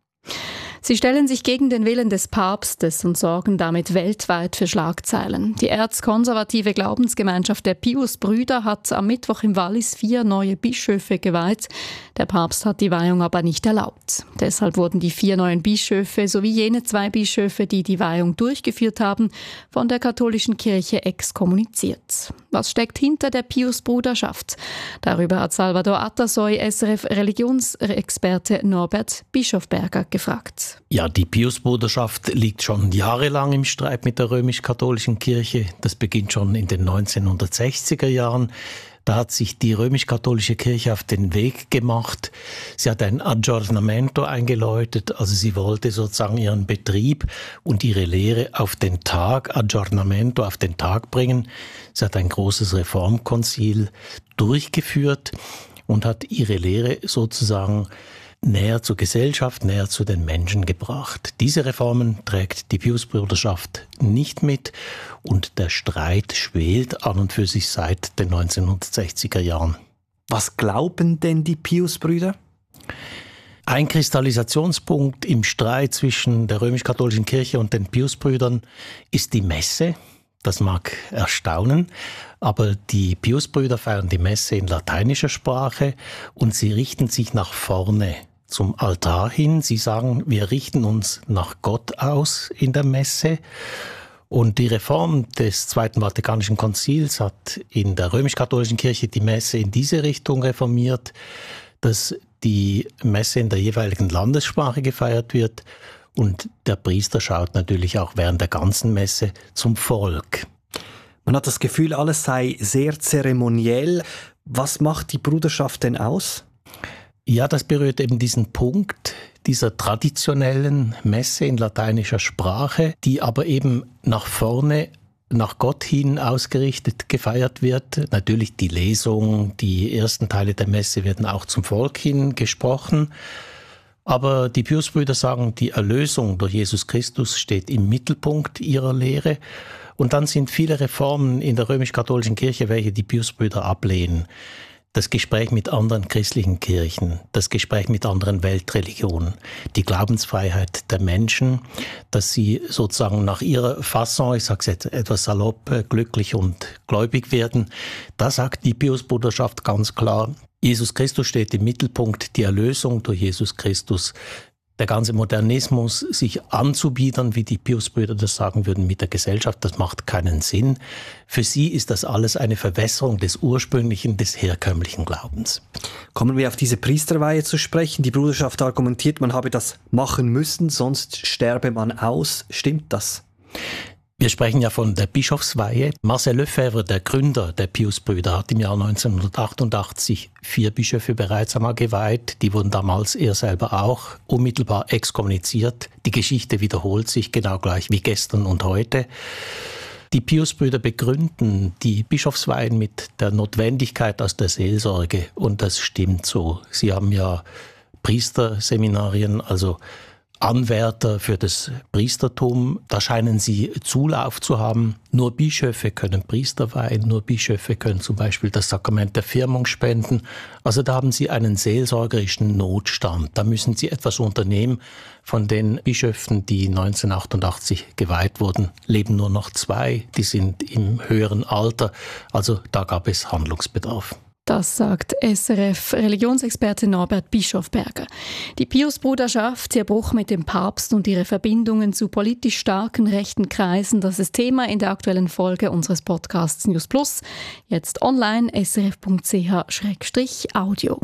Sie stellen sich gegen den Willen des Papstes und sorgen damit weltweit für Schlagzeilen. Die erzkonservative Glaubensgemeinschaft der Pius-Brüder hat am Mittwoch im Wallis 4 neue Bischöfe geweiht. Der Papst hat die Weihung aber nicht erlaubt. Deshalb wurden die 4 neuen Bischöfe sowie jene 2 Bischöfe, die die Weihung durchgeführt haben, von der katholischen Kirche exkommuniziert. Was steckt hinter der Pius-Bruderschaft? Darüber hat Salvador Atasoy, SRF-Religionsexperte Norbert Bischofberger gefragt. Ja, die Pius-Bruderschaft liegt schon jahrelang im Streit mit der römisch-katholischen Kirche. Das beginnt schon in den 1960er Jahren. Da hat sich die römisch-katholische Kirche auf den Weg gemacht. Sie hat ein Aggiornamento eingeläutet, also sie wollte sozusagen ihren Betrieb und ihre Lehre auf den Tag, Aggiornamento, auf den Tag bringen. Sie hat ein großes Reformkonzil durchgeführt und hat ihre Lehre sozusagen näher zur Gesellschaft, näher zu den Menschen gebracht. Diese Reformen trägt die Pius-Bruderschaft nicht mit und der Streit schwelt an und für sich seit den 1960er Jahren. Was glauben denn die Pius-Brüder? Ein Kristallisationspunkt im Streit zwischen der römisch-katholischen Kirche und den Pius-Brüdern ist die Messe. Das mag erstaunen, aber die Pius-Brüder feiern die Messe in lateinischer Sprache und sie richten sich nach vorne zum Altar hin. Sie sagen, wir richten uns nach Gott aus in der Messe. Und die Reform des Zweiten Vatikanischen Konzils hat in der römisch-katholischen Kirche die Messe in diese Richtung reformiert, dass die Messe in der jeweiligen Landessprache gefeiert wird. Und der Priester schaut natürlich auch während der ganzen Messe zum Volk. Man hat das Gefühl, alles sei sehr zeremoniell. Was macht die Bruderschaft denn aus? Ja, das berührt eben diesen Punkt dieser traditionellen Messe in lateinischer Sprache, die aber eben nach vorne, nach Gott hin ausgerichtet gefeiert wird. Natürlich die Lesung, die ersten Teile der Messe werden auch zum Volk hin gesprochen. Aber die Pius-Brüder sagen, die Erlösung durch Jesus Christus steht im Mittelpunkt ihrer Lehre. Und dann sind viele Reformen in der römisch-katholischen Kirche, welche die Pius-Brüder ablehnen. Das Gespräch mit anderen christlichen Kirchen, das Gespräch mit anderen Weltreligionen, die Glaubensfreiheit der Menschen, dass sie sozusagen nach ihrer Fasson, ich sage es jetzt etwas salopp, glücklich und gläubig werden. Da sagt die Pius-Bruderschaft ganz klar, Jesus Christus steht im Mittelpunkt, die Erlösung durch Jesus Christus der ganze Modernismus sich anzubiedern, wie die Piusbrüder das sagen würden, mit der Gesellschaft, das macht keinen Sinn. Für sie ist das alles eine Verwässerung des ursprünglichen, des herkömmlichen Glaubens. Kommen wir auf diese Priesterweihe zu sprechen. Die Bruderschaft argumentiert, man habe das machen müssen, sonst sterbe man aus. Stimmt das? Wir sprechen ja von der Bischofsweihe. Marcel Lefebvre, der Gründer der Piusbrüder, hat im Jahr 1988 4 Bischöfe bereits einmal geweiht. Die wurden damals, er selber auch, unmittelbar exkommuniziert. Die Geschichte wiederholt sich genau gleich wie gestern und heute. Die Piusbrüder begründen die Bischofsweihen mit der Notwendigkeit aus der Seelsorge. Und das stimmt so. Sie haben ja Priesterseminarien, also Anwärter für das Priestertum, da scheinen sie Zulauf zu haben. Nur Bischöfe können Priester weihen, nur Bischöfe können zum Beispiel das Sakrament der Firmung spenden. Also da haben sie einen seelsorgerischen Notstand. Da müssen sie etwas unternehmen. Von den Bischöfen, die 1988 geweiht wurden, leben nur noch 2. Die sind im höheren Alter. Also da gab es Handlungsbedarf. Das sagt SRF-Religionsexperte Norbert Bischofberger. Die Piusbruderschaft, ihr Bruch mit dem Papst und ihre Verbindungen zu politisch starken rechten Kreisen, das ist Thema in der aktuellen Folge unseres Podcasts News Plus. Jetzt online srf.ch/audio.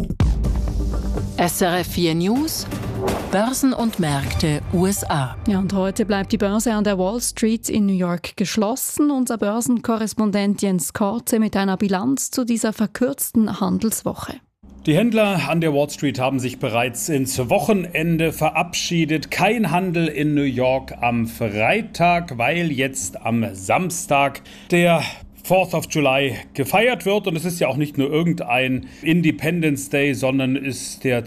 SRF 4 News, Börsen und Märkte USA. Ja, und heute bleibt die Börse an der Wall Street in New York geschlossen. Unser Börsenkorrespondent Jens Korte mit einer Bilanz zu dieser verkürzten Handelswoche. Die Händler an der Wall Street haben sich bereits ins Wochenende verabschiedet. Kein Handel in New York am Freitag, weil jetzt am Samstag der 4th of July gefeiert wird. Und es ist ja auch nicht nur irgendein Independence Day, sondern ist der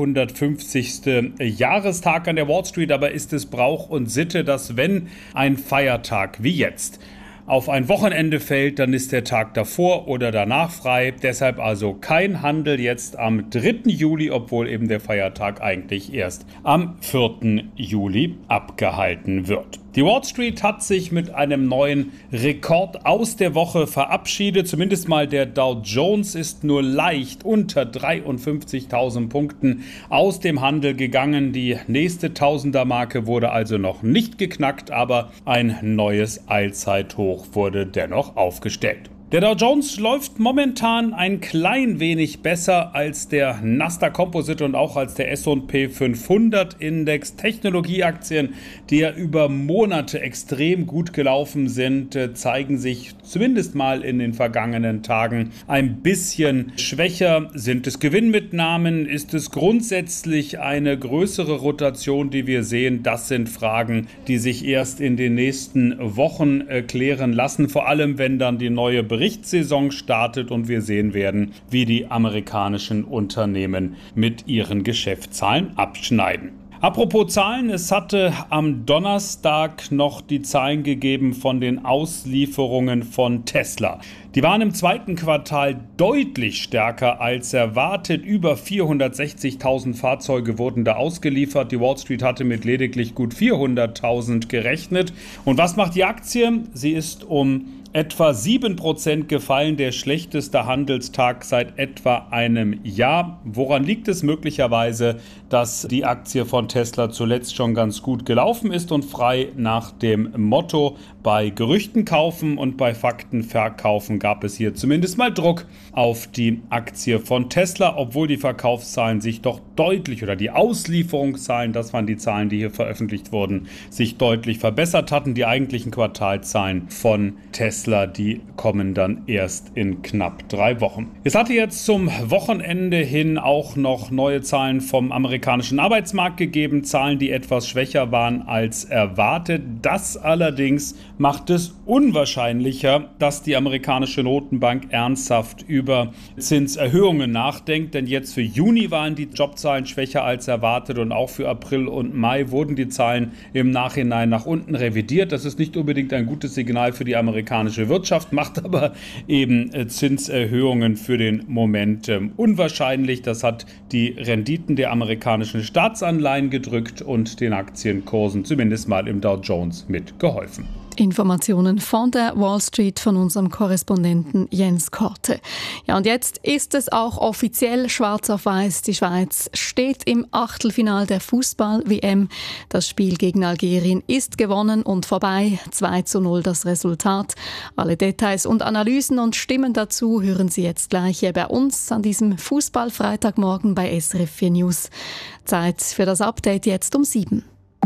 250. Jahrestag an der Wall Street. Aber ist es Brauch und Sitte, dass wenn ein Feiertag wie jetzt auf ein Wochenende fällt, dann ist der Tag davor oder danach frei. Deshalb also kein Handel jetzt am 3. Juli, obwohl eben der Feiertag eigentlich erst am 4. Juli abgehalten wird. Die Wall Street hat sich mit einem neuen Rekord aus der Woche verabschiedet. Zumindest mal der Dow Jones ist nur leicht unter 53.000 Punkten aus dem Handel gegangen. Die nächste Tausender-Marke wurde also noch nicht geknackt, aber ein neues Allzeithoch wurde dennoch aufgestellt. Der Dow Jones läuft momentan ein klein wenig besser als der Nasdaq Composite und auch als der S&P 500 Index. Technologieaktien, die ja über Monate extrem gut gelaufen sind, zeigen sich zumindest mal in den vergangenen Tagen ein bisschen schwächer. Sind es Gewinnmitnahmen? Ist es grundsätzlich eine größere Rotation, die wir sehen? Das sind Fragen, die sich erst in den nächsten Wochen klären lassen. Vor allem, wenn dann die neue Berichtssaison startet und wir sehen werden, wie die amerikanischen Unternehmen mit ihren Geschäftszahlen abschneiden. Apropos Zahlen, es hatte am Donnerstag noch die Zahlen gegeben von den Auslieferungen von Tesla. Die waren im zweiten Quartal deutlich stärker als erwartet. Über 460.000 Fahrzeuge wurden da ausgeliefert. Die Wall Street hatte mit lediglich gut 400.000 gerechnet. Und was macht die Aktie? Sie ist um etwa 7% gefallen, der schlechteste Handelstag seit etwa einem Jahr. Woran liegt es möglicherweise, dass die Aktie von Tesla zuletzt schon ganz gut gelaufen ist und frei nach dem Motto bei Gerüchten kaufen und bei Fakten verkaufen gab es hier zumindest mal Druck auf die Aktie von Tesla, obwohl die Verkaufszahlen sich doch deutlich oder die Auslieferungszahlen, das waren die Zahlen, die hier veröffentlicht wurden, sich deutlich verbessert hatten. Die eigentlichen Quartalzahlen von Tesla, die kommen dann erst in knapp 3 Wochen. Es hatte jetzt zum Wochenende hin auch noch neue Zahlen vom amerikanischen Arbeitsmarkt gegeben, Zahlen, die etwas schwächer waren als erwartet. Das allerdings macht es unwahrscheinlicher, dass die amerikanische Notenbank ernsthaft über Zinserhöhungen nachdenkt, denn jetzt für Juni waren die Jobzahlen schwächer als erwartet und auch für April und Mai wurden die Zahlen im Nachhinein nach unten revidiert. Das ist nicht unbedingt ein gutes Signal für die amerikanische Wirtschaft, macht aber eben Zinserhöhungen für den Moment unwahrscheinlich. Das hat die Renditen der amerikanischen Staatsanleihen gedrückt und den Aktienkursen zumindest mal im Dow Jones mitgeholfen. Informationen von der Wall Street von unserem Korrespondenten Jens Korte. Ja, und jetzt ist es auch offiziell schwarz auf weiß. Die Schweiz steht im Achtelfinal der Fußball-WM. Das Spiel gegen Algerien ist gewonnen und vorbei. 2:0 das Resultat. Alle Details und Analysen und Stimmen dazu hören Sie jetzt gleich hier bei uns an diesem Fußball-Freitagmorgen bei SRF 4 News. Zeit für das Update jetzt um 7.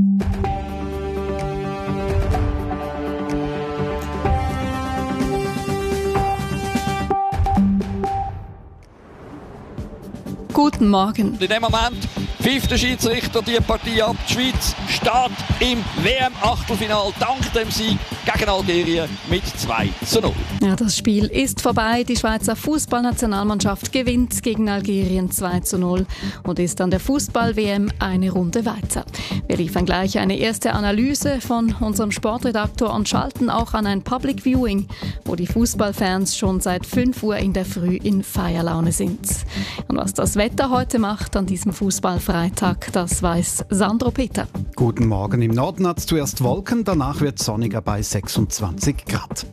Guten Morgen. In dem Moment pfeift der Schiedsrichter die Partie ab. Die Schweiz steht im WM-Achtelfinal dank dem Sieg gegen Algerien mit 2:0. Ja, das Spiel ist vorbei. Die Schweizer Fußballnationalmannschaft gewinnt gegen Algerien 2:0 und ist an der Fußball-WM eine Runde weiter. Wir liefern gleich eine erste Analyse von unserem Sportredaktor und schalten auch an ein Public Viewing, wo die Fußballfans schon seit 5 Uhr in der Früh in Feierlaune sind. Und was das Wetter heute macht an diesem Fußballfreitag, das weiß Sandro Peter. Guten Morgen. Im Norden hat es zuerst Wolken, danach wird es sonniger bei 26 Grad.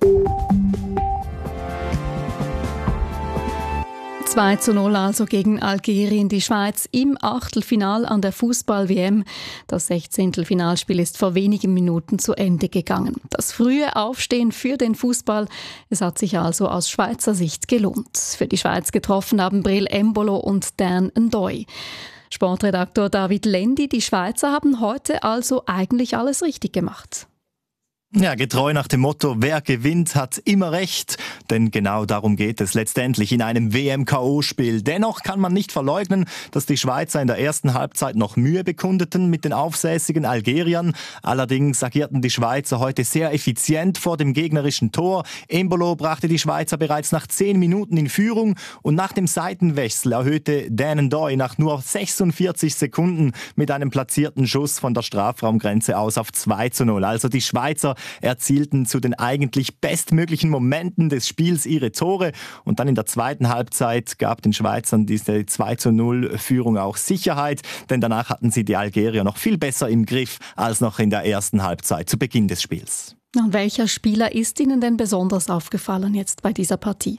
2:0 also gegen Algerien. Die Schweiz im Achtelfinal an der Fußball-WM. Das 16. Finalspiel ist vor wenigen Minuten zu Ende gegangen. Das frühe Aufstehen für den Fußball, es hat sich also aus Schweizer Sicht gelohnt. Für die Schweiz getroffen haben Breel Embolo und Dan N'Doye. Sportredaktor David Lendi, die Schweizer haben heute also eigentlich alles richtig gemacht. Ja, getreu nach dem Motto, wer gewinnt, hat immer recht. Denn genau darum geht es letztendlich in einem WM-KO-Spiel. Dennoch kann man nicht verleugnen, dass die Schweizer in der ersten Halbzeit noch Mühe bekundeten mit den aufsässigen Algeriern. Allerdings agierten die Schweizer heute sehr effizient vor dem gegnerischen Tor. Embolo brachte die Schweizer bereits nach 10 Minuten in Führung und nach dem Seitenwechsel erhöhte Dan N'Doye nach nur 46 Sekunden mit einem platzierten Schuss von der Strafraumgrenze aus auf 2:0. Also die Schweizer erzielten zu den eigentlich bestmöglichen Momenten des Spiels ihre Tore und dann in der zweiten Halbzeit gab den Schweizern diese 2:0-Führung auch Sicherheit, denn danach hatten sie die Algerier noch viel besser im Griff als noch in der ersten Halbzeit zu Beginn des Spiels. Und welcher Spieler ist Ihnen denn besonders aufgefallen jetzt bei dieser Partie?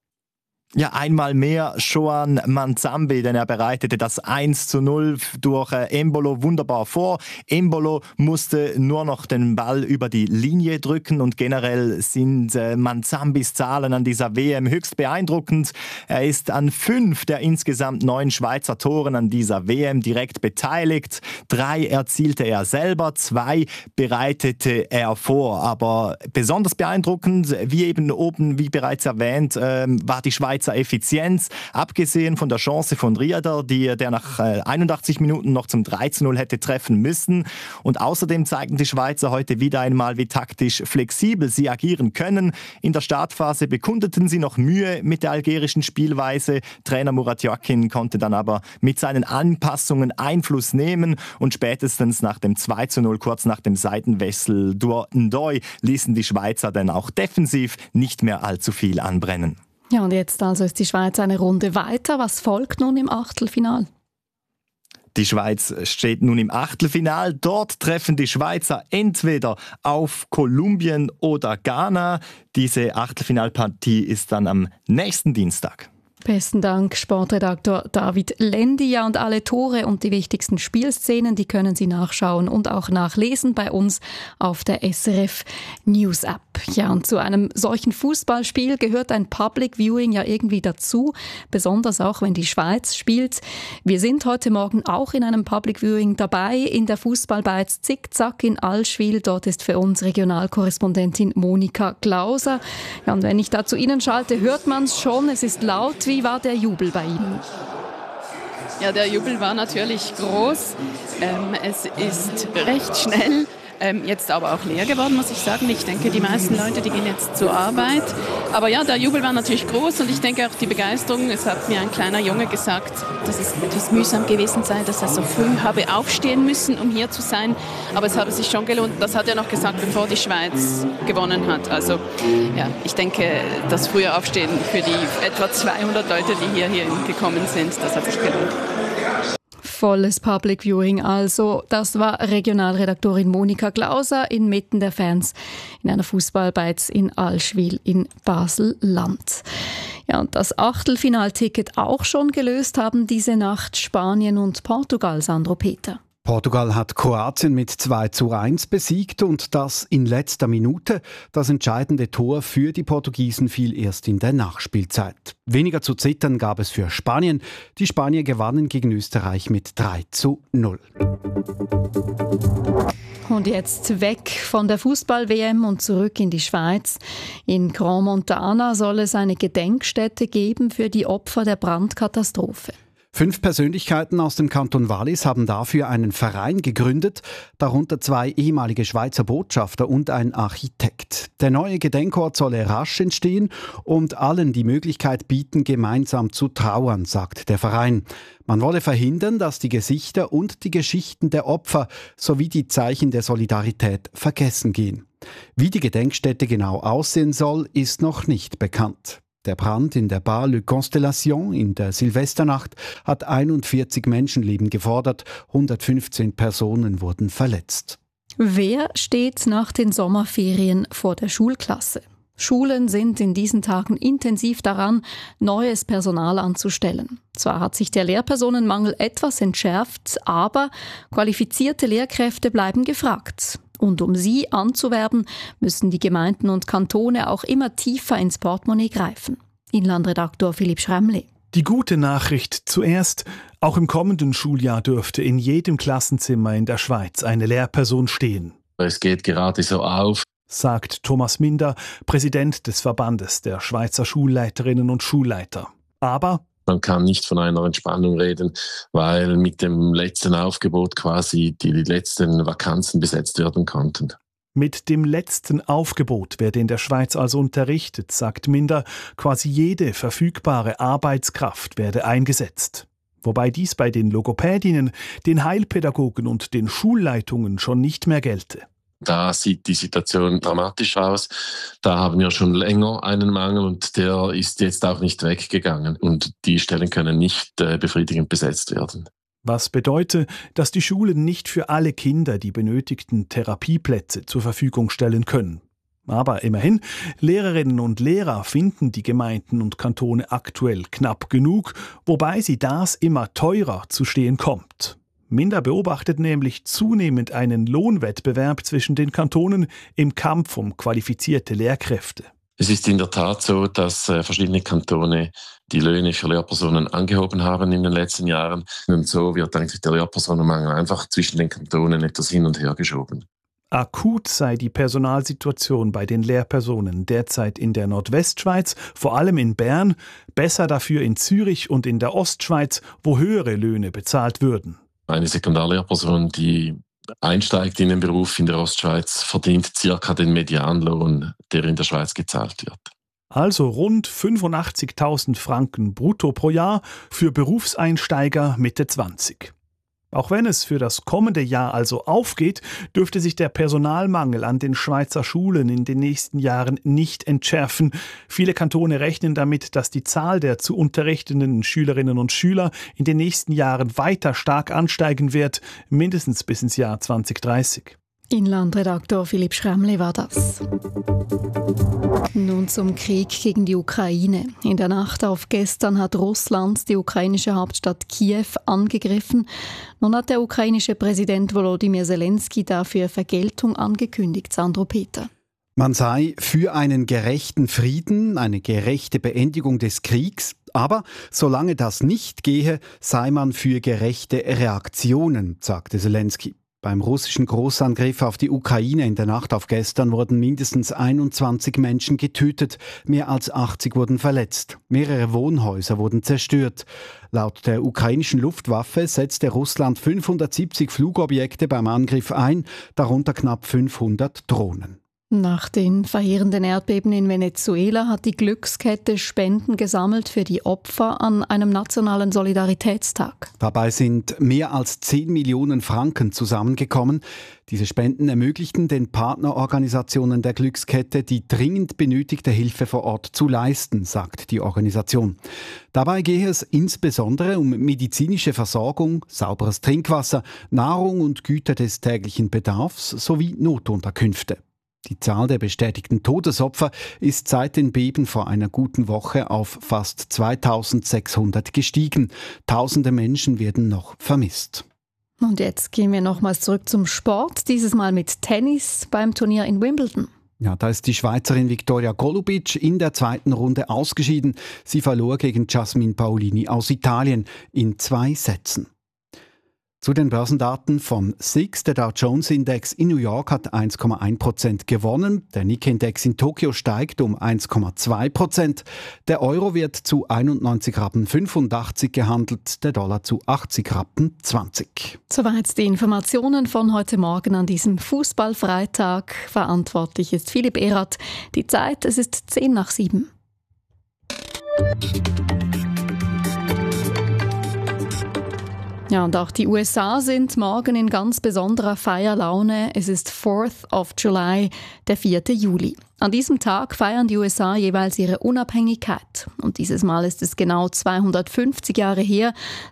Ja, einmal mehr Shoan Manzambi, denn er bereitete das 1:0 durch Embolo wunderbar vor. Embolo musste nur noch den Ball über die Linie drücken und generell sind Manzambis Zahlen an dieser WM höchst beeindruckend. Er ist an 5 der insgesamt 9 Schweizer Toren an dieser WM direkt beteiligt. 3 erzielte er selber, 2 bereitete er vor. Aber besonders beeindruckend, wie eben oben, wie bereits erwähnt, war die Schweizer Effizienz, abgesehen von der Chance von Rieder, der nach 81 Minuten noch zum 3:0 hätte treffen müssen. Und außerdem zeigten die Schweizer heute wieder einmal, wie taktisch flexibel sie agieren können. In der Startphase bekundeten sie noch Mühe mit der algerischen Spielweise. Trainer Murat Yakin konnte dann aber mit seinen Anpassungen Einfluss nehmen und spätestens nach dem 2:0, kurz nach dem Seitenwechsel durch N'Doye, ließen die Schweizer dann auch defensiv nicht mehr allzu viel anbrennen. Ja, und jetzt also ist die Schweiz eine Runde weiter. Was folgt nun im Achtelfinal? Die Schweiz steht nun im Achtelfinal. Dort treffen die Schweizer entweder auf Kolumbien oder Ghana. Diese Achtelfinalpartie ist dann am nächsten Dienstag. Besten Dank, Sportredaktor David Lendi. Ja, und alle Tore und die wichtigsten Spielszenen, die können Sie nachschauen und auch nachlesen bei uns auf der SRF News App. Ja, und zu einem solchen Fußballspiel gehört ein Public Viewing ja irgendwie dazu, besonders auch, wenn die Schweiz spielt. Wir sind heute Morgen auch in einem Public Viewing dabei, in der Fußballbeiz Zickzack in Allschwil. Dort ist für uns Regionalkorrespondentin Monika Glauser. Ja, und wenn ich da zu Ihnen schalte, hört man es schon, es ist laut. Wie war der Jubel bei Ihnen? Ja, der Jubel war natürlich groß. Es ist recht schnell jetzt aber auch leer geworden, muss ich sagen. Ich denke, die meisten Leute, die gehen jetzt zur Arbeit. Aber ja, der Jubel war natürlich groß und ich denke auch die Begeisterung. Es hat mir ein kleiner Junge gesagt, dass es etwas mühsam gewesen sei, dass er so früh habe aufstehen müssen, um hier zu sein. Aber es habe sich schon gelohnt. Das hat er noch gesagt, bevor die Schweiz gewonnen hat. Also ja, ich denke, das frühe Aufstehen für die etwa 200 Leute, die hier gekommen sind, das hat sich gelohnt. Volles Public Viewing also. Das war Regionalredaktorin Monika Glauser inmitten der Fans in einer Fußballbeiz in Allschwil in Basel-Land. Ja, und das Achtelfinalticket auch schon gelöst haben diese Nacht Spanien und Portugal, Sandro Peter. Portugal hat Kroatien mit 2:1 besiegt und das in letzter Minute. Das entscheidende Tor für die Portugiesen fiel erst in der Nachspielzeit. Weniger zu zittern gab es für Spanien. Die Spanier gewannen gegen Österreich mit 3:0. Und jetzt weg von der Fußball-WM und zurück in die Schweiz. In Grand Montana soll es eine Gedenkstätte geben für die Opfer der Brandkatastrophe. 5 Persönlichkeiten aus dem Kanton Wallis haben dafür einen Verein gegründet, darunter 2 ehemalige Schweizer Botschafter und ein Architekt. Der neue Gedenkort solle rasch entstehen und allen die Möglichkeit bieten, gemeinsam zu trauern, sagt der Verein. Man wolle verhindern, dass die Gesichter und die Geschichten der Opfer sowie die Zeichen der Solidarität vergessen gehen. Wie die Gedenkstätte genau aussehen soll, ist noch nicht bekannt. Der Brand in der Bar Le Constellation in der Silvesternacht hat 41 Menschenleben gefordert, 115 Personen wurden verletzt. Wer steht nach den Sommerferien vor der Schulklasse? Schulen sind in diesen Tagen intensiv daran, neues Personal anzustellen. Zwar hat sich der Lehrpersonenmangel etwas entschärft, aber qualifizierte Lehrkräfte bleiben gefragt. Und um sie anzuwerben, müssen die Gemeinden und Kantone auch immer tiefer ins Portemonnaie greifen. Inlandredaktor Philipp Schremli. Die gute Nachricht zuerst. Auch im kommenden Schuljahr dürfte in jedem Klassenzimmer in der Schweiz eine Lehrperson stehen. Es geht gerade so auf, sagt Thomas Minder, Präsident des Verbandes der Schweizer Schulleiterinnen und Schulleiter. Aber man kann nicht von einer Entspannung reden, weil mit dem letzten Aufgebot quasi die letzten Vakanzen besetzt werden konnten. Mit dem letzten Aufgebot werde in der Schweiz also unterrichtet, sagt Minder. Quasi jede verfügbare Arbeitskraft werde eingesetzt. Wobei dies bei den Logopädinnen, den Heilpädagogen und den Schulleitungen schon nicht mehr gelte. Da sieht die Situation dramatisch aus. Da haben wir schon länger einen Mangel und der ist jetzt auch nicht weggegangen. Und die Stellen können nicht befriedigend besetzt werden. Was bedeutet, dass die Schulen nicht für alle Kinder die benötigten Therapieplätze zur Verfügung stellen können. Aber immerhin, Lehrerinnen und Lehrer finden die Gemeinden und Kantone aktuell knapp genug, wobei sie das immer teurer zu stehen kommt. Minder beobachtet nämlich zunehmend einen Lohnwettbewerb zwischen den Kantonen im Kampf um qualifizierte Lehrkräfte. Es ist in der Tat so, dass verschiedene Kantone die Löhne für Lehrpersonen angehoben haben in den letzten Jahren. Und so wird eigentlich der Lehrpersonenmangel einfach zwischen den Kantonen etwas hin und her geschoben. Akut sei die Personalsituation bei den Lehrpersonen derzeit in der Nordwestschweiz, vor allem in Bern, besser dafür in Zürich und in der Ostschweiz, wo höhere Löhne bezahlt würden. Eine Sekundarlehrperson, die einsteigt in den Beruf in der Ostschweiz, verdient circa den Medianlohn, der in der Schweiz gezahlt wird. Also rund 85.000 Franken brutto pro Jahr für Berufseinsteiger Mitte 20. Auch wenn es für das kommende Jahr also aufgeht, dürfte sich der Personalmangel an den Schweizer Schulen in den nächsten Jahren nicht entschärfen. Viele Kantone rechnen damit, dass die Zahl der zu unterrichtenden Schülerinnen und Schüler in den nächsten Jahren weiter stark ansteigen wird, mindestens bis ins Jahr 2030. Inlandredaktor Philipp Schremli war das. Nun zum Krieg gegen die Ukraine. In der Nacht auf gestern hat Russland die ukrainische Hauptstadt Kiew angegriffen. Nun hat der ukrainische Präsident Volodymyr Zelensky dafür Vergeltung angekündigt. Sandro Peter. Man sei für einen gerechten Frieden, eine gerechte Beendigung des Kriegs, aber solange das nicht gehe, sei man für gerechte Reaktionen, sagte Zelensky. Beim russischen Großangriff auf die Ukraine in der Nacht auf gestern wurden mindestens 21 Menschen getötet, mehr als 80 wurden verletzt. Mehrere Wohnhäuser wurden zerstört. Laut der ukrainischen Luftwaffe setzte Russland 570 Flugobjekte beim Angriff ein, darunter knapp 500 Drohnen. Nach den verheerenden Erdbeben in Venezuela hat die Glückskette Spenden gesammelt für die Opfer an einem nationalen Solidaritätstag. Dabei sind mehr als 10 Millionen Franken zusammengekommen. Diese Spenden ermöglichten den Partnerorganisationen der Glückskette, die dringend benötigte Hilfe vor Ort zu leisten, sagt die Organisation. Dabei gehe es insbesondere um medizinische Versorgung, sauberes Trinkwasser, Nahrung und Güter des täglichen Bedarfs sowie Notunterkünfte. Die Zahl der bestätigten Todesopfer ist seit den Beben vor einer guten Woche auf fast 2600 gestiegen. Tausende Menschen werden noch vermisst. Und jetzt gehen wir nochmals zurück zum Sport, dieses Mal mit Tennis beim Turnier in Wimbledon. Ja, da ist die Schweizerin Viktoria Golubic in der zweiten Runde ausgeschieden. Sie verlor gegen Jasmine Paolini aus Italien in 2 Sätzen. Zu den Börsendaten von SIX. Der Dow Jones Index in New York hat 1,1% gewonnen. Der Nikkei-Index in Tokio steigt um 1,2%. Der Euro wird zu 91,85 Rappen gehandelt, der Dollar zu 80,20 Rappen. Soweit die Informationen von heute Morgen an diesem Fußballfreitag. Verantwortlich ist Philipp Erath. Die Zeit, es ist 6:10. Ja, und auch die USA sind morgen in ganz besonderer Feierlaune. Es ist 4th of July, der 4. Juli. An diesem Tag feiern die USA jeweils ihre Unabhängigkeit. Und dieses Mal ist es genau 250 Jahre her,